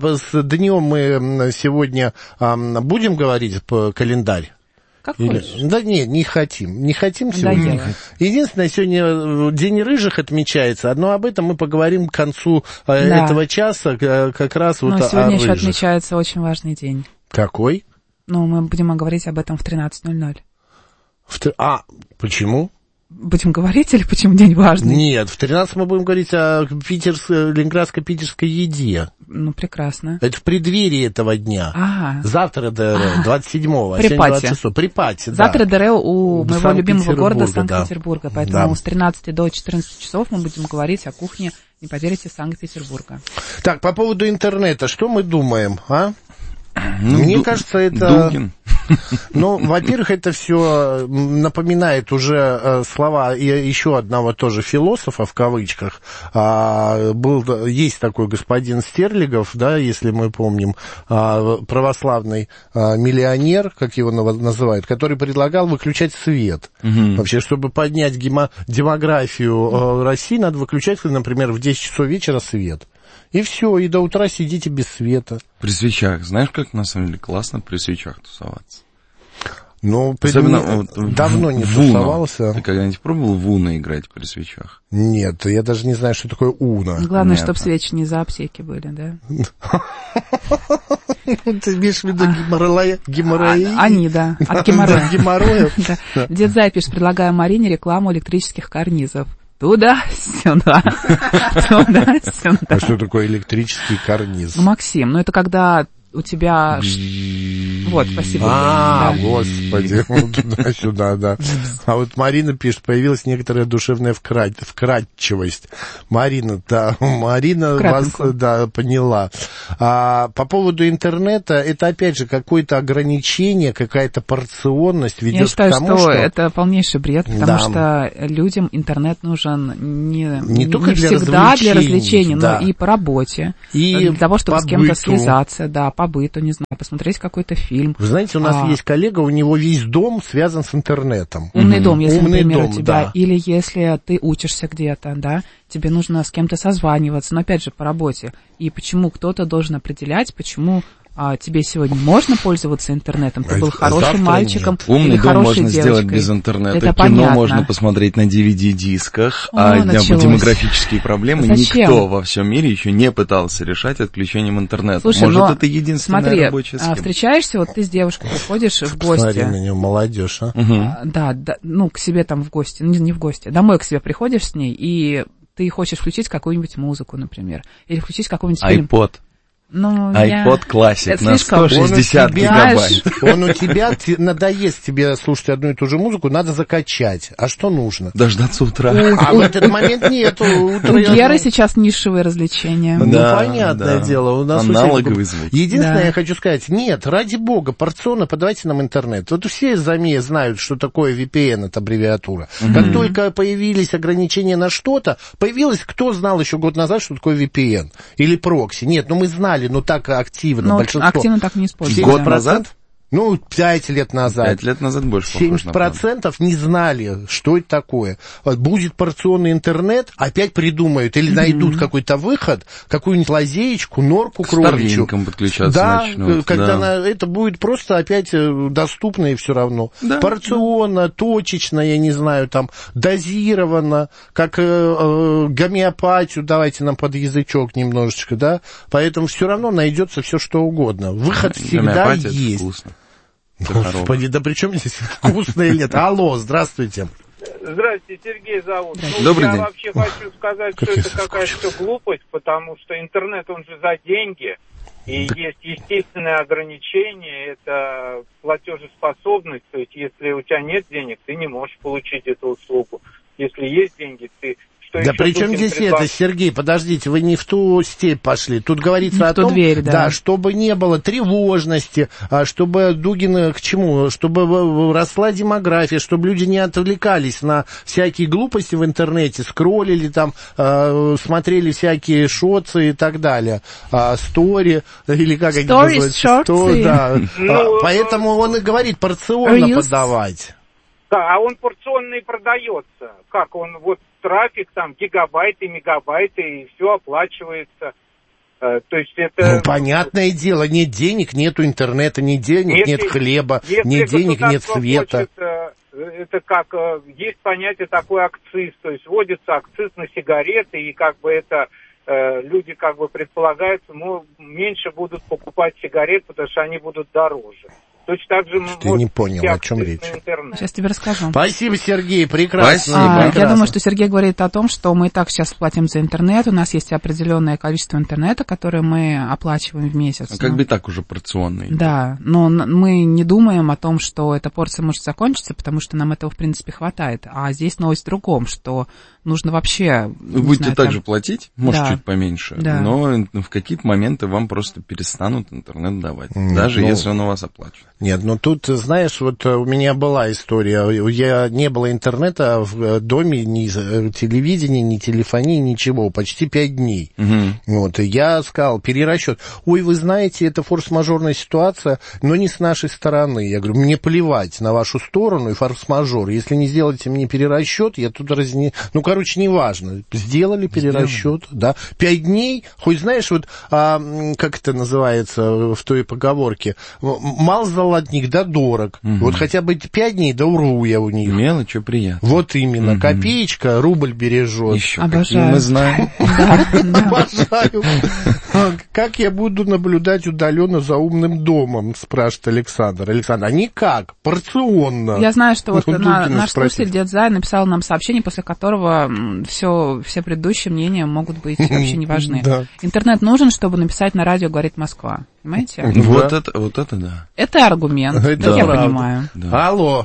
С днем мы сегодня будем говорить по календарь? Как Или... хочешь. Да нет, не хотим. Не хотим сегодня. Да, единственное, сегодня День рыжих отмечается, но об этом мы поговорим к концу да. этого часа, как раз но вот о сегодня рыжих. еще отмечается очень важный день. Какой? Ну, мы будем говорить об этом в тринадцать ноль ноль. В... А, почему? Будем говорить или почему день важный? Нет, в тринадцать мы будем говорить о питерской, ленинградско-питерской еде. Ну, прекрасно. Это в преддверии этого дня. Ага. Завтра ДР, двадцать седьмого, при двадцать шестого. При Пате, да. Завтра ДР у моего любимого города Санкт-Петербурга, да. поэтому да. с тринадцати до четырнадцати часов мы будем говорить о кухне, не поверите, Санкт-Петербурга. Так, по поводу интернета, что мы думаем, а? Ну, Мне ду- кажется, это... Дугин. Ну, во-первых, это все напоминает уже э, слова еще одного тоже философа, в кавычках. А, был, есть такой господин Стерлигов, да, если мы помним, а, православный а, миллионер, как его называют, который предлагал выключать свет. Угу. Вообще, чтобы поднять гемо- демографию э, России, надо выключать, например, в десять часов вечера свет. И все, и до утра сидите без света. При свечах. Знаешь, как на самом деле классно при свечах тусоваться? Ну, Особенно, пред... вот, давно не в Уно. тусовался. Ты когда-нибудь пробовал в Уно играть при свечах? Нет, я даже не знаю, что такое Уно. Главное, Нет. чтобы свечи не за аптеки были, да? Ты имеешь в виду геморрои? Они, да, от геморроя. Геморроев? Дед Зай пишет, предлагаю Марине рекламу электрических карнизов. Туда-сюда, туда-сюда. А что такое электрический карниз? Ну, Максим, ну это когда у тебя... Вот, спасибо. А, да. господи, туда-сюда, да. А вот Марина пишет, появилась некоторая душевная вкрат... вкратчивость. Марина, да, Марина Кратенько. вас, да, поняла. А, по поводу интернета, это, опять же, какое-то ограничение, какая-то порционность ведет Я считаю, к тому, что, что... это полнейший бред, потому Да. что людям интернет нужен не, Не только не для всегда для развлечений, развлечений, да. но и по работе, И для того, чтобы по с кем-то быту. связаться, да, по быту, не знаю, посмотреть какой-то фильм. Вы знаете, у нас А. есть коллега, у него весь дом связан с интернетом. Умный дом, если, Умный например, дом, у тебя, да. или если ты учишься где-то, да, тебе нужно с кем-то созваниваться, но опять же по работе. И почему кто-то должен определять, почему а, тебе сегодня можно пользоваться интернетом, ты был А хорошим завтра мальчиком нет. Умный или дом хорошей можно девочкой. сделать без интернета. Это Кино понятно. можно посмотреть на ди ви ди-дисках, О, а началось. демографические проблемы Зачем? никто во всем мире еще не пытался решать отключением интернета. Слушай, Может, но это единственная смотри, рабочая схема. а, встречаешься, вот ты с девушкой приходишь в гости. Посмотри на нее, молодежь, а? Угу. А, да, да, ну, к себе там в гости, ну, не, не в гости, домой к себе приходишь с ней, и ты хочешь включить какую-нибудь музыку, например, или включить какой-нибудь фильм. iPod. Ну, iPod я... Classic Это на слишком. сто шестьдесят гигабайт. Он у тебя, те- надоест тебе слушать одну и ту же музыку, надо закачать. А что нужно? Дождаться утра. А в этот момент нет. У Геры сейчас нишевые развлечения. Ну, Да, понятное да. дело. У нас у Аналоговый всех- звук. Единственное, Да. я хочу сказать, нет, ради бога, порционно подавайте нам интернет. Вот все ЗАМЕ знают, что такое ви пи эн, это аббревиатура. Мгм. Как только появились ограничения на что-то, появилось, кто знал еще год назад, что такое ви пи эн? Или прокси? Нет, ну мы знали, но так активно, Ну, большинство. активно так не используют. Год да. назад? Ну, пять лет назад. Пять лет назад больше похож семьдесят на правду. процентов не знали, что это такое. Будет порционный интернет, опять придумают или найдут mm-hmm. какой-то выход, какую-нибудь лазеечку, норку К кроличью. Старлинкам подключаться да, начнут. когда Да, на, это будет просто опять доступно и все равно. Да, Порционно, да. точечно, я не знаю, там, дозированно, как э, э, гомеопатию, давайте нам под язычок немножечко, да. Поэтому все равно найдется все что угодно. Выход всегда Гомеопатия — это есть. вкусно. Господи, да при чем здесь вкусно или нет? Алло, здравствуйте. Здравствуйте, Сергей зовут. Ну, Добрый я день. вообще хочу сказать, Как что я это какая-то все глупость, потому что интернет, он же за деньги, и Да. есть естественные ограничения, это платежеспособность, то есть если у тебя нет денег, ты не можешь получить эту услугу. Если есть деньги, ты... Что Да еще при чем Дудин здесь предлаг- это, Сергей, подождите, вы не в ту степь пошли. Тут говорится Не в о ту том, дверь, да. чтобы не было тревожности, а чтобы Дугин к чему, чтобы росла демография, чтобы люди не отвлекались на всякие глупости в интернете, скроллили там, э, смотрели всякие шотсы и так далее, а, стори, или как они Stories, называются? шортсы. Сто- да. Ну, А, поэтому он и говорит порционно Reels. подавать. Да, а он порционно и продается. Как он, вот трафик, там, гигабайты, мегабайты, и все оплачивается. Э, то есть это... Ну, понятное дело, нет денег, нету интернета, нет денег, Если- нет хлеба, если нет денег, нет государство света. хочет, э, это как, э, есть понятие такой акциз, то есть вводится акциз на сигареты, и как бы это э, люди как бы предполагают, ну, меньше будут покупать сигарет, потому что они будут дороже. Точно так же мы Я не понял, о чем речь. Сейчас тебе расскажу. Спасибо, Сергей, прекрасно. Спасибо. А, прекрасно. я думаю, что Сергей говорит о том, что мы и так сейчас платим за интернет, у нас есть определенное количество интернета, которое мы оплачиваем в месяц. А как Ну, бы так уже порционный. Да, но н- мы не думаем о том, что эта порция может закончиться, потому что нам этого, в принципе, хватает. А здесь новость в другом, что нужно вообще... Вы не будете знаю, также там- платить, может, Да. чуть поменьше, Да. но в какие-то моменты вам просто перестанут интернет давать, Нет, даже ну, если он у вас оплачивает. Нет, ну тут, знаешь, вот у меня была история. Я не было интернета в доме, ни телевидения, ни телефонии, ничего, почти пять дней. Угу. Вот, и я сказал, перерасчет. Ой, вы знаете, это форс-мажорная ситуация, но не с нашей стороны. Я говорю, мне плевать на вашу сторону и форс-мажор. Если не сделаете мне перерасчет, я тут разне... Ну, короче, неважно. Сделали перерасчет, да. Пять дней, хоть знаешь, вот, а, как это называется в той поговорке, мал золотник, да дорог. Угу. Вот хотя бы пять дней, да урву я у них. Мелочь, что приятно. Вот именно, Угу. копеечка, рубль бережет. Еще Обожаю. какие мы знаем. Обожаю. Как я буду наблюдать удаленно за умным домом, спрашивает Александр. Александр, а никак, порционно. Я знаю, что вот Дудкина на, наш спросить. слушатель Дед Зай написал нам сообщение, после которого все, все предыдущие мнения могут быть вообще не важны. Да. Интернет нужен, чтобы написать на радио «Говорит Москва». Понимаете? Вот это, вот это да. Это аргумент, Это я правда. понимаю. Да. Алло.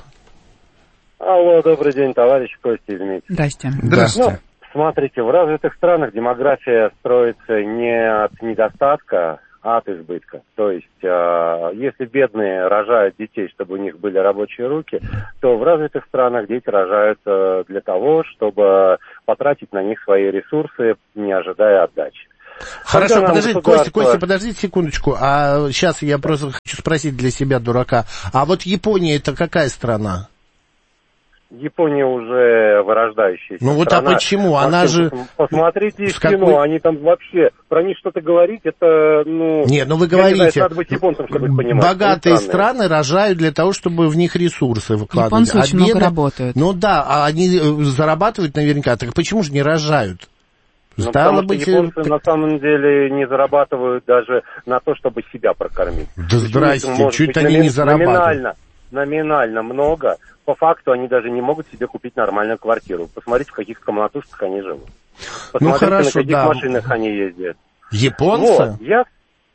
Алло, добрый день, товарищ Костя из Дмитрия. Здрасте. Здравствуйте. Ну, смотрите, в развитых странах демография строится не от недостатка, а от избытка. То есть, э, если бедные рожают детей, чтобы у них были рабочие руки, то в развитых странах дети рожаются для того, чтобы потратить на них свои ресурсы, не ожидая отдачи. Хорошо, Когда нам подождите, государство- Костя, Костя, подождите секундочку. А сейчас я просто хочу спросить для себя, дурака. А вот Япония это какая страна? Япония уже вырождающаяся Ну вот страна. а почему? Она же... Посмотрите их какой... кино, они там вообще... Про них что-то говорить, это, ну... Нет, ну вы говорите, не знаю, надо быть японцем, чтобы их понимать. Богатые страны рожают для того, чтобы в них ресурсы выкладывать. Японцы очень а бедные... много работают. Ну да, а они зарабатывают наверняка, так почему же не рожают? Ну, Стало потому быть... что японцы на самом деле не зарабатывают даже на то, чтобы себя прокормить. Да здрасте, чуть они не зарабатывают. Номинально, номинально много. По факту они даже не могут себе купить нормальную квартиру. Посмотрите, в каких комнатушках они живут. Посмотрите, ну, хорошо, на каких да. машинах они ездят. Японцы? Вот, я...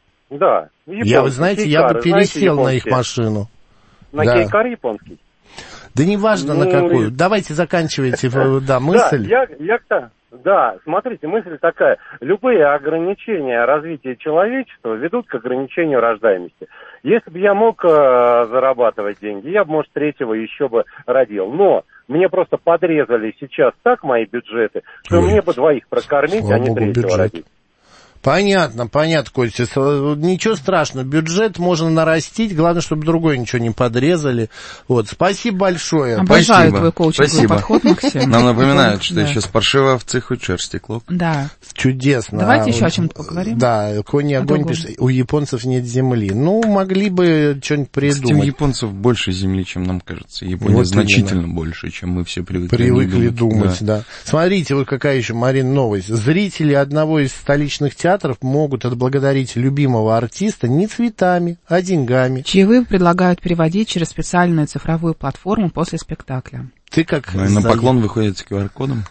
Да. Японцы, я, вы знаете, кейкары, я бы пересел знаете, на их машину. На да. кейкар японский? Да неважно ну, на какую. И... Давайте заканчивайте да, мысль. Да, я, я, да, смотрите, мысль такая. Любые ограничения развития человечества ведут к ограничению рождаемости. Если бы я мог э, зарабатывать деньги, я бы, может, третьего еще бы родил. Но мне просто подрезали сейчас так мои бюджеты, что Ой. мне бы двоих прокормить, Слава а не третьего бюджет. родить. Понятно, понятно, Костя. Ничего страшного, бюджет можно нарастить, главное, чтобы другой ничего не подрезали. Вот, спасибо большое. Обожаю спасибо. твой коучинговый подход, Максим. Нам напоминают, что еще с паршивой овцы хоть шерсть стекло. Да. Чудесно. Давайте еще о чем-то поговорим. Да, конь и огонь пишет, у японцев нет земли. Ну, могли бы что-нибудь придумать. Кстати, у японцев больше земли, чем нам кажется. Япония вот значительно именно. больше, чем мы все привыкли, привыкли думать. думать да. Да. Смотрите, вот какая еще, Марин, новость. Зрители одного из столичных театров могут отблагодарить любимого артиста не цветами, а деньгами. Чаевые предлагают переводить через специальную цифровую платформу после спектакля. Ты как... Ну, и на поклон выходит с ку ар кодом?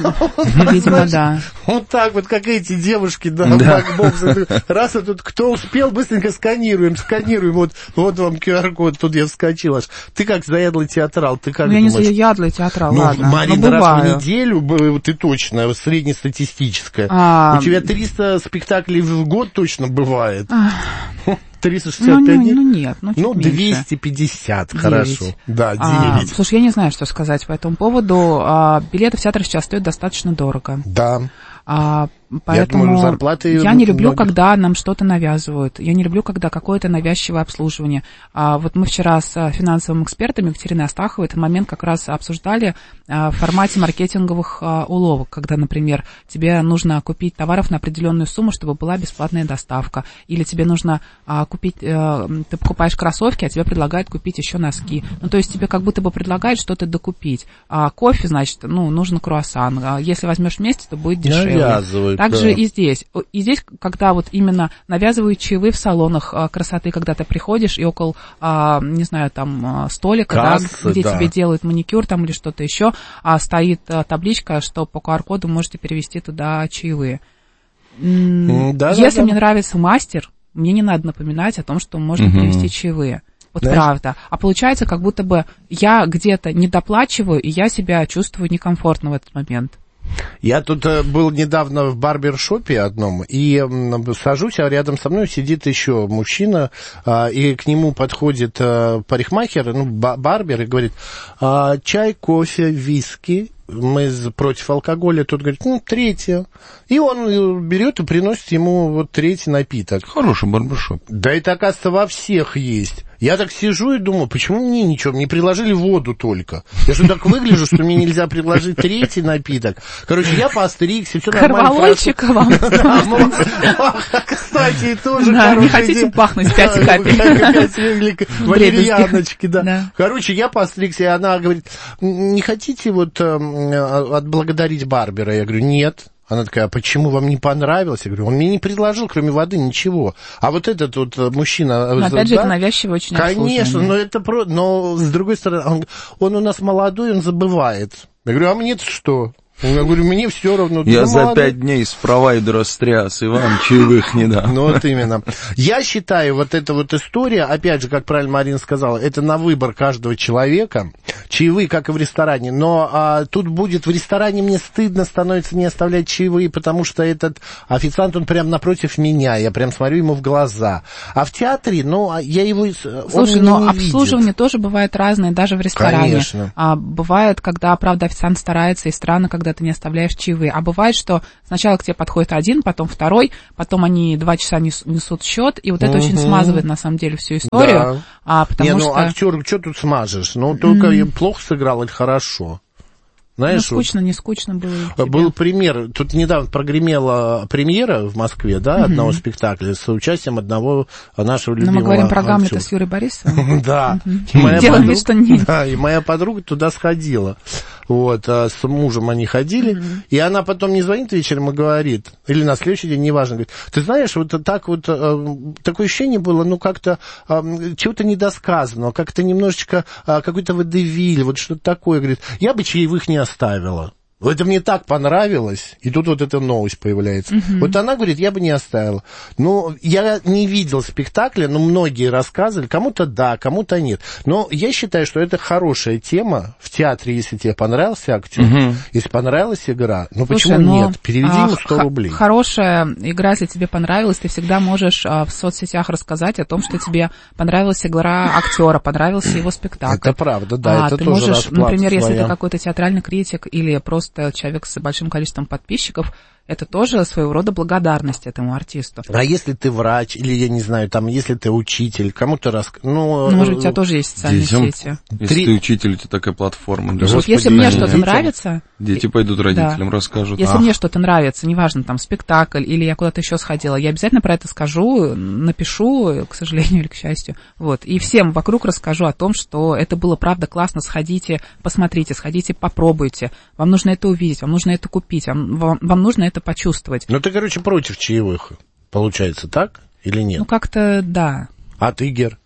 Видимо, да. Вот так вот, как эти девушки, да, бакбоксы. Раз вот тут кто успел, быстренько сканируем, сканируем. Вот, вот вам ку ар код, тут я вскочил аж. Ты как заядлый театрал, ты как ну, думаешь? Я не заядлый театрал, ну, ладно. Марина, раз в неделю ты точно, среднестатистическая. А... У тебя триста спектаклей в год точно бывает. триста шестьдесят пять ну, дней? Ну, нет, ну, ну двести пятьдесят, девять. Хорошо. Да, девять. А, слушай, я не знаю, что сказать по этому поводу. А, билеты в театр сейчас стоят достаточно дорого. Да. А, поэтому я, думаю, зарплаты я не люблю, многих... когда нам что-то навязывают. Я не люблю, когда какое-то навязчивое обслуживание. А, вот мы вчера с финансовым экспертом Екатериной Астаховой этот момент как раз обсуждали а, в формате маркетинговых а, уловок, когда, например, тебе нужно купить товаров на определенную сумму, чтобы была бесплатная доставка, или тебе нужно а, купить, а, ты покупаешь кроссовки, а тебе предлагают купить еще носки. Ну, то есть тебе как будто бы предлагают что-то докупить. А кофе, значит, ну, нужно круассан. А если возьмешь вместе, то будет дешевле. Навязывают, Также да. и здесь. И здесь, когда вот именно навязывают чаевые в салонах а, красоты, когда ты приходишь и около, а, не знаю, там, столика, Кассы, да, где да. тебе делают маникюр там или что-то еще, а стоит а, табличка, что по ку ар коду можете перевести туда чаевые. Да, Если да, мне да. нравится мастер, мне не надо напоминать о том, что можно угу. перевести чаевые. Вот Знаешь? правда. А получается, как будто бы я где-то недоплачиваю, и я себя чувствую некомфортно в этот момент. Я тут э, был недавно в барбершопе одном, и э, сажусь, а рядом со мной сидит еще мужчина, э, и к нему подходит э, парикмахер, ну, барбер, и говорит, э, чай, кофе, виски. Мы против алкоголя, тут говорит, ну, третье. И он берет и приносит ему вот третий напиток. Хороший барбершоп. Да это, оказывается, во всех есть. Я так сижу и думаю, почему мне ничего, мне предложили воду только. Я что, так выгляжу, что мне нельзя предложить третий напиток? Короче, я постригся, все нормально. Карвалольчика вам. Кстати, тоже да, не хотите пахнуть пять капель? Валерьяночки, да. Короче, я постригся, и она говорит, не хотите вот отблагодарить барбера? Я говорю, нет. Она такая, а почему вам не понравилось? Я говорю, он мне не предложил, кроме воды, ничего. А вот этот вот мужчина... Но опять да, же, это навязчиво очень конечно, но это про... Но, с другой стороны, он, он у нас молодой, он забывает. Я говорю, а мне-то что? Я говорю, мне все равно. Я за пять дней с провайдера стряс, и вам чаевых не дам. Ну, вот именно. Я считаю, вот эта вот история, опять же, как правильно Марина сказала, это на выбор каждого человека. Чаевые, как и в ресторане. Но а, тут будет, в ресторане мне стыдно становится не оставлять чаевые, потому что этот официант, он прям напротив меня. Я прям смотрю ему в глаза. А в театре, ну, я его... Слушай, но обслуживание тоже бывает разное, даже в ресторане. Конечно. А, бывает, когда, правда, официант старается, и странно, когда ты не оставляешь чаевые. А бывает, что сначала к тебе подходит один, потом второй, потом они два часа несут счет, и вот это угу. очень смазывает, на самом деле, всю историю. Да. А, потому не, ну, что... актер, что тут смажешь? Ну, только mm. плохо сыграл или хорошо? Знаешь, ну, скучно, вот, не скучно было. Был пример, тут недавно прогремела премьера в Москве, да, mm-hmm. одного спектакля с участием одного нашего любимого Но мы говорим про Гамлета с Юрой Борисовым. Да. Делаем вид, что нет. Да, и моя подруга туда сходила. Вот, а с мужем они ходили, mm-hmm. и она потом не звонит вечером и говорит, или на следующий день, неважно, говорит, ты знаешь, вот так вот, э, такое ощущение было, ну, как-то э, чего-то недосказанного, как-то немножечко э, какой-то водевиль, вот что-то такое, говорит, я бы чаевых не оставила. Это мне так понравилось, и тут вот эта новость появляется. Uh-huh. Вот она говорит, я бы не оставила. Ну, я не видел спектакля, но многие рассказывали, кому-то да, кому-то нет. Но я считаю, что это хорошая тема в театре, если тебе понравился актер, uh-huh. если понравилась игра. Ну, Слушай, почему но, нет? Переведи а, ему сто рублей. Хорошая игра, если тебе понравилась, ты всегда можешь а, в соцсетях рассказать о том, что тебе понравилась игра актера, понравился его спектакль. Это правда, да, а, это ты тоже можешь, например, своя. если ты какой-то театральный критик или просто человек с большим количеством подписчиков, это тоже своего рода благодарность этому артисту. А если ты врач, или, я не знаю, там, если ты учитель, кому-то рас... Ну, ну может, у тебя тоже есть социальные детям, сети. Если Три... ты учитель, у тебя такая платформа. Вот Господи, если мне что-то детям, нравится... Дети пойдут родителям, да. расскажут. Если Ах. мне что-то нравится, неважно, там, спектакль, или я куда-то еще сходила, я обязательно про это скажу, напишу, к сожалению или к счастью, вот, и всем вокруг расскажу о том, что это было, правда, классно, сходите, посмотрите, сходите, попробуйте, вам нужно это увидеть, вам нужно это купить, вам, вам, вам нужно это почувствовать. Ну, ты, короче, против чаевых, получается, так или нет? Ну, как-то, да. А ты, Гер?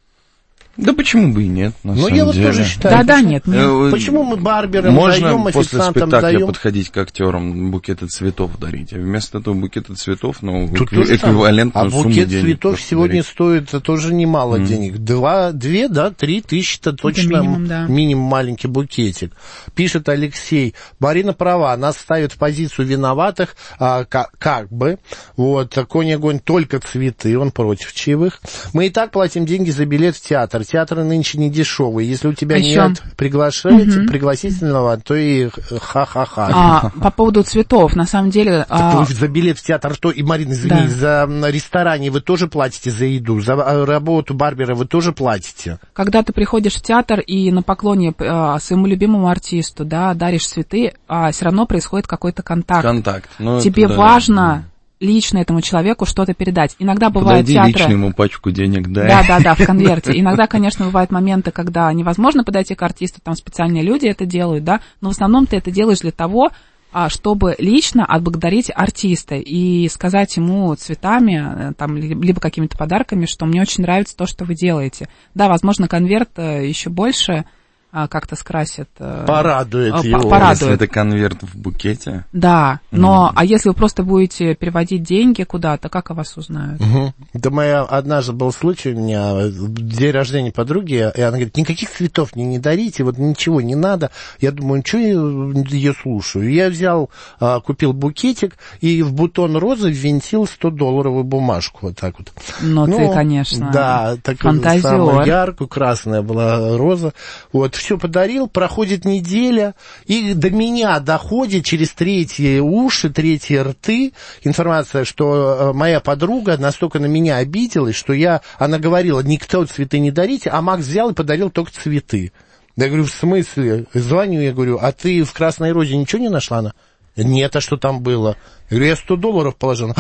Да почему бы и нет, на ну, самом я вот деле. тоже считаю. Да, да, нет, нет. Почему мы барберам Можно даем, после официантам спектакля даем? подходить к актерам, букеты цветов дарить, а вместо этого букеты цветов, ну, Тут эквивалентную сумму денег. А букет цветов сегодня дарить. Стоит тоже немало mm. денег. Два, две, да, три тысячи-то точно минимум, да. минимум маленький букетик. Пишет Алексей, Марина права, нас ставят в позицию виноватых, а, как, как бы, вот, конь огонь только цветы, он против чаевых. Мы и так платим деньги за билет в театр. Театры нынче не дешевые. Если у тебя а нет приглашения, угу. пригласительного, то и ха-ха-ха. А, по поводу цветов, на самом деле... А... Вы за билет в театр, то, и, Марина, извини, да. за ресторане вы тоже платите за еду, за работу барбера вы тоже платите. Когда ты приходишь в театр и на поклоне а, своему любимому артисту, да, даришь цветы, а все равно происходит какой-то контакт. Контакт. Ну, тебе да. важно... лично этому человеку что-то передать. Иногда бывают Подойди театры... лично ему пачку денег дай. Да-да-да, в конверте. Иногда, конечно, бывают моменты, когда невозможно подойти к артисту, там специальные люди это делают, да, но в основном ты это делаешь для того, чтобы лично отблагодарить артиста и сказать ему цветами, там, либо какими-то подарками, что мне очень нравится то, что вы делаете. Да, возможно, конверт еще больше... как-то скрасит... Порадует э, его. Порадует. Если это конверт в букете. Да, но, mm. а если вы просто будете переводить деньги куда-то, как о вас узнают? Угу. Да, моя, однажды был случай у меня, день рождения подруги, и она говорит, никаких цветов мне не дарите, вот ничего не надо. Я думаю, ну, что я ее слушаю? Я взял, купил букетик, и в бутон розы ввинтил сто-долларовую бумажку, вот так вот. Ну, ну ты, конечно, да, такую самую яркую, красная была роза. Вот, все подарил, проходит неделя, и до меня доходит через третьи уши, третьи рты информация, что моя подруга настолько на меня обиделась, что я, она говорила, никто цветы не дарите, а Макс взял и подарил только цветы. Я говорю, в смысле? Звоню, я говорю, а ты в «Красной розе» ничего не нашла? Она, нет, а что там было? Я говорю, я сто долларов положила.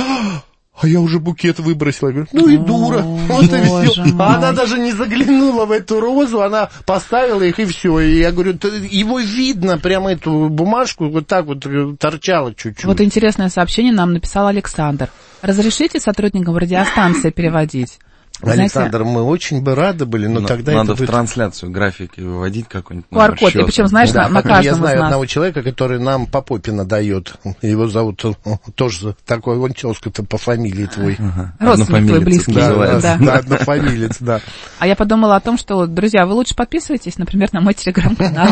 А я уже букет выбросила. Я говорю, ну и дура. Вот и все. А она даже не заглянула в эту розу, она поставила их, и все. И я говорю, его видно, прямо эту бумажку, вот так вот торчала чуть-чуть. Вот интересное сообщение нам написал Александр. Разрешите сотрудникам радиостанции переводить? Александр, знаете, мы очень бы рады были, но, но тогда надо это в будет... трансляцию графики выводить какой-нибудь ку ар код, и причем, знаешь, да, на, на каждом Я знаю из нас. одного человека, который нам Попопина дает. Его зовут тоже такой, он тезка-то по фамилии твой. Ага. Родственник твой близкий. Да, да, да, однофамилец, да. А я подумала о том, что, друзья, вы лучше подписывайтесь, например, на мой телеграм-канал.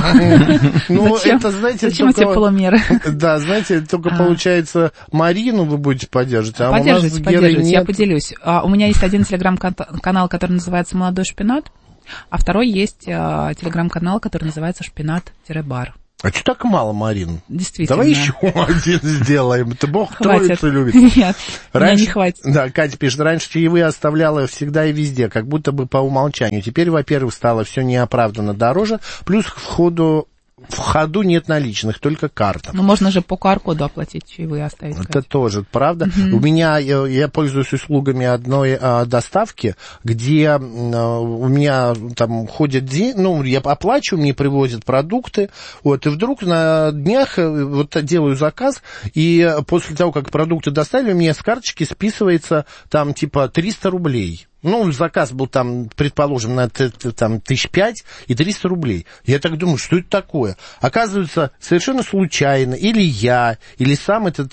Ну, это, знаете, зачем эти полумеры? Да, знаете, только получается, Марину вы будете поддерживать, а у нас поддерживайте, поддерживайте, я поделюсь. У меня есть один телеграм-канал, который называется «Молодой шпинат», а второй есть телеграм-канал, который называется «Шпинат-бар». А что так мало, Марин? Действительно. Давай еще один сделаем. Ты Бог Хватит. троицу любит. Нет, раньше, не хватит. Да, Катя пишет, раньше чаевые оставляла всегда и везде, как будто бы по умолчанию. Теперь, во-первых, стало все неоправданно дороже, плюс к входу в ходу нет наличных, только карта. Ну, можно же по ку ар-коду оплатить чаевые, оставить. Это Катя. тоже правда. Uh-huh. У меня, я, я пользуюсь услугами одной а, доставки, где а, у меня там ходят деньги, ну, я оплачиваю, мне привозят продукты, вот, и вдруг на днях вот делаю заказ, и после того, как продукты доставили, у меня с карточки списывается там типа триста рублей. Ну, заказ был там, предположим, на там, тысяч пять и триста рублей. Я так думаю, что это такое? Оказывается, совершенно случайно, или я, или сам этот,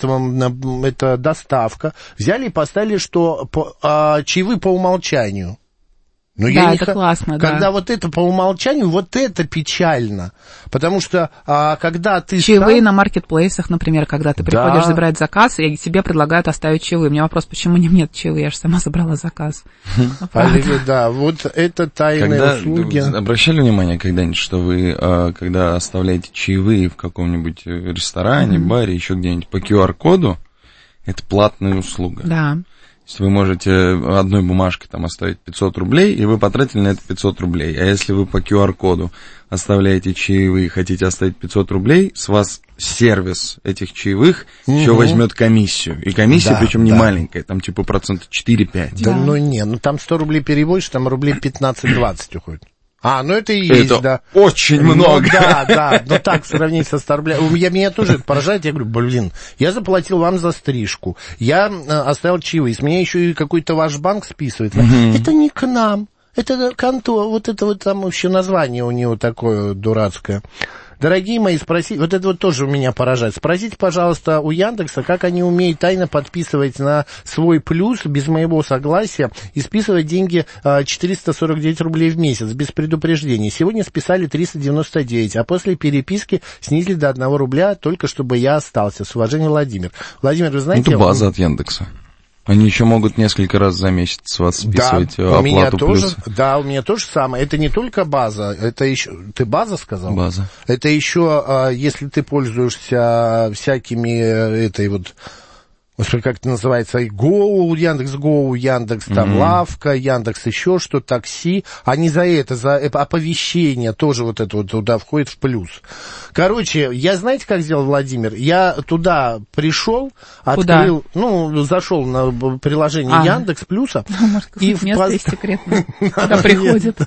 эта доставка взяли и поставили, что по, а, чаевые по умолчанию. Но да, я это не... классно, Когда да. вот это по умолчанию, вот это печально. Потому что, а, когда ты... Чаевые сам... на маркетплейсах, например, когда ты приходишь да. забирать заказ, и тебе предлагают оставить чаевые. У меня вопрос, почему не мне чаевые? Я же сама забрала заказ. Оливия, да, вот это тайные услуги. Обращали внимание когда-нибудь, что вы, когда оставляете чаевые в каком-нибудь ресторане, баре, еще где-нибудь по ку ар-коду, это платная услуга. Да. То есть вы можете одной бумажкой там оставить пятьсот рублей, и вы потратили на это пятьсот рублей. А если вы по ку ар-коду оставляете чаевые и хотите оставить пятьсот рублей, с вас сервис этих чаевых угу. еще возьмет комиссию. И комиссия, да, причем не да. маленькая, там типа процента четыре-пять. Да, да ну не, ну там сто рублей переводишь, там рублей пятнадцать-двадцать уходит. А, ну это и есть, это да. очень много. Ну, да, да, но так сравнить со ста рублями. Я, меня тоже это поражает, я говорю, блин, я заплатил вам за стрижку, я э, оставил чаевые, с меня еще и какой-то ваш банк списывает. Mm-hmm. Это не к нам, это контора, вот это вот там вообще название у него такое дурацкое. Дорогие мои, спросите, вот это вот тоже меня поражает. Спросите, пожалуйста, у Яндекса, как они умеют тайно подписывать на свой плюс без моего согласия и списывать деньги четыреста сорок девять рублей в месяц без предупреждения. Сегодня списали триста девяносто девять, а после переписки снизили до одного рубля, только чтобы я остался. С уважением, Владимир. Владимир, вы знаете... Это база от Яндекса. Они еще могут несколько раз за месяц с вас списывать да, оплату у меня плюс. Тоже, да, у меня тоже самое. Это не только база, это еще... Ты база сказал? База. Это еще, если ты пользуешься всякими этой вот... Господи, как это называется, Go, Яндекс.Го, Яндекс, там, mm-hmm. Лавка, Яндекс еще что, такси, они за это, за оповещение тоже вот это вот туда входит в плюс. Короче, я знаете, как сделал Владимир? Я туда пришел, открыл, Куда? ну, зашел на приложение а. Яндекс Плюса. И в место есть секретное, куда приходит.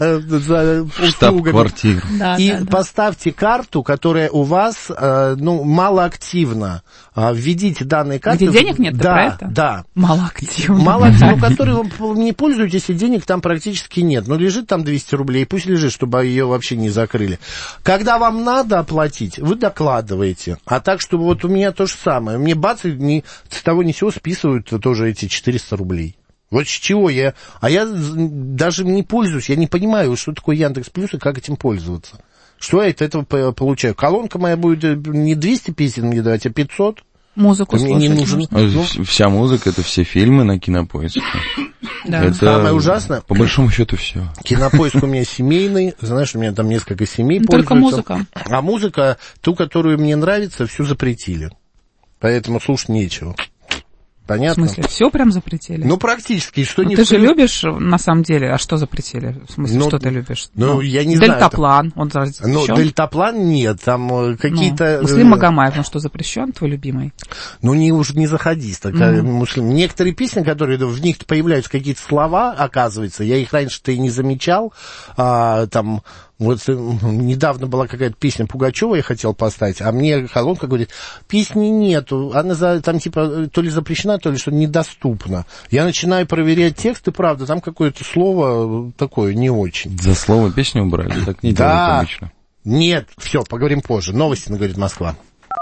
Штаб-квартира. И поставьте карту, которая у вас, ну, малоактивна. Введите данные карты. Где денег нет, да, про это? Да, малоактивно. Малоактивно, ну, который вы не пользуетесь, и денег там практически нет. Но лежит там двести рублей, пусть лежит, чтобы ее вообще не закрыли. Когда вам надо оплатить, вы докладываете. А так, чтобы вот у меня то же самое. Мне бац, ни, с того ни сего списывают тоже эти четыреста рублей. Вот с чего я... А я даже не пользуюсь, я не понимаю, что такое Яндекс Плюс и как этим пользоваться. Что я от этого получаю? Колонка моя будет не двести пятьдесят мне давать, а пятьсот. Музыку мне слушать. Не нужен. Ну, вся музыка, это все фильмы на Кинопоиске. Да. Это самое ужасное. По большому счету все. Кинопоиск у меня семейный, знаешь, у меня там несколько семей пользуются. Только музыка. А музыка, ту, которую мне нравится, всю запретили. Поэтому слушать нечего. Понятно? В смысле, все прям запретили? Ну, практически. Что ну, не ты вклю... же любишь, на самом деле, а что запретили? В смысле, ну, что ты любишь? Ну, ну я не Дельтаплан, знаю. он запрещен? Ну, Дельтаплан нет, там какие-то... Ну, Муслим Магомаев, он что, запрещен, твой любимый? Ну, не, уж не заходи, такая, mm-hmm. Муслим. Некоторые песни, которые в них появляются какие-то слова, оказывается, я их раньше-то и не замечал, а, там... Вот недавно была какая-то песня Пугачева, я хотел поставить, а мне колонка говорит, песни нету, она за, там типа то ли запрещена, то ли что недоступна. Я начинаю проверять текст, и правда, там какое-то слово такое не очень. За слово песню убрали, так не да. делают обычно. Нет, все, поговорим позже. Новости на «Говорит Москва».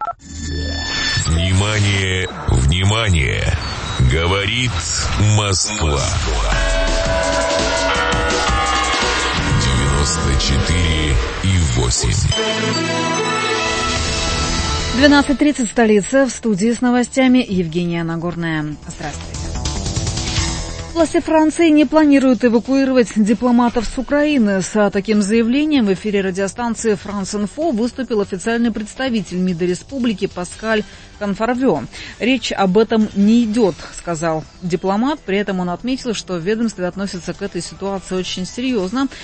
Внимание, внимание, говорит Москва. девяносто четыре и восемь. двенадцать тридцать, столица. В студии с новостями Евгения Нагорная. Здравствуйте. Власти Франции не планируют эвакуировать дипломатов с Украины. С таким заявлением в эфире радиостанции «Франс Инфо» выступил официальный представитель МИДа республики Паскаль Конфарвё. Речь об этом не идет, сказал дипломат. При этом он отметил, что в ведомстве относятся к этой ситуации очень серьезно.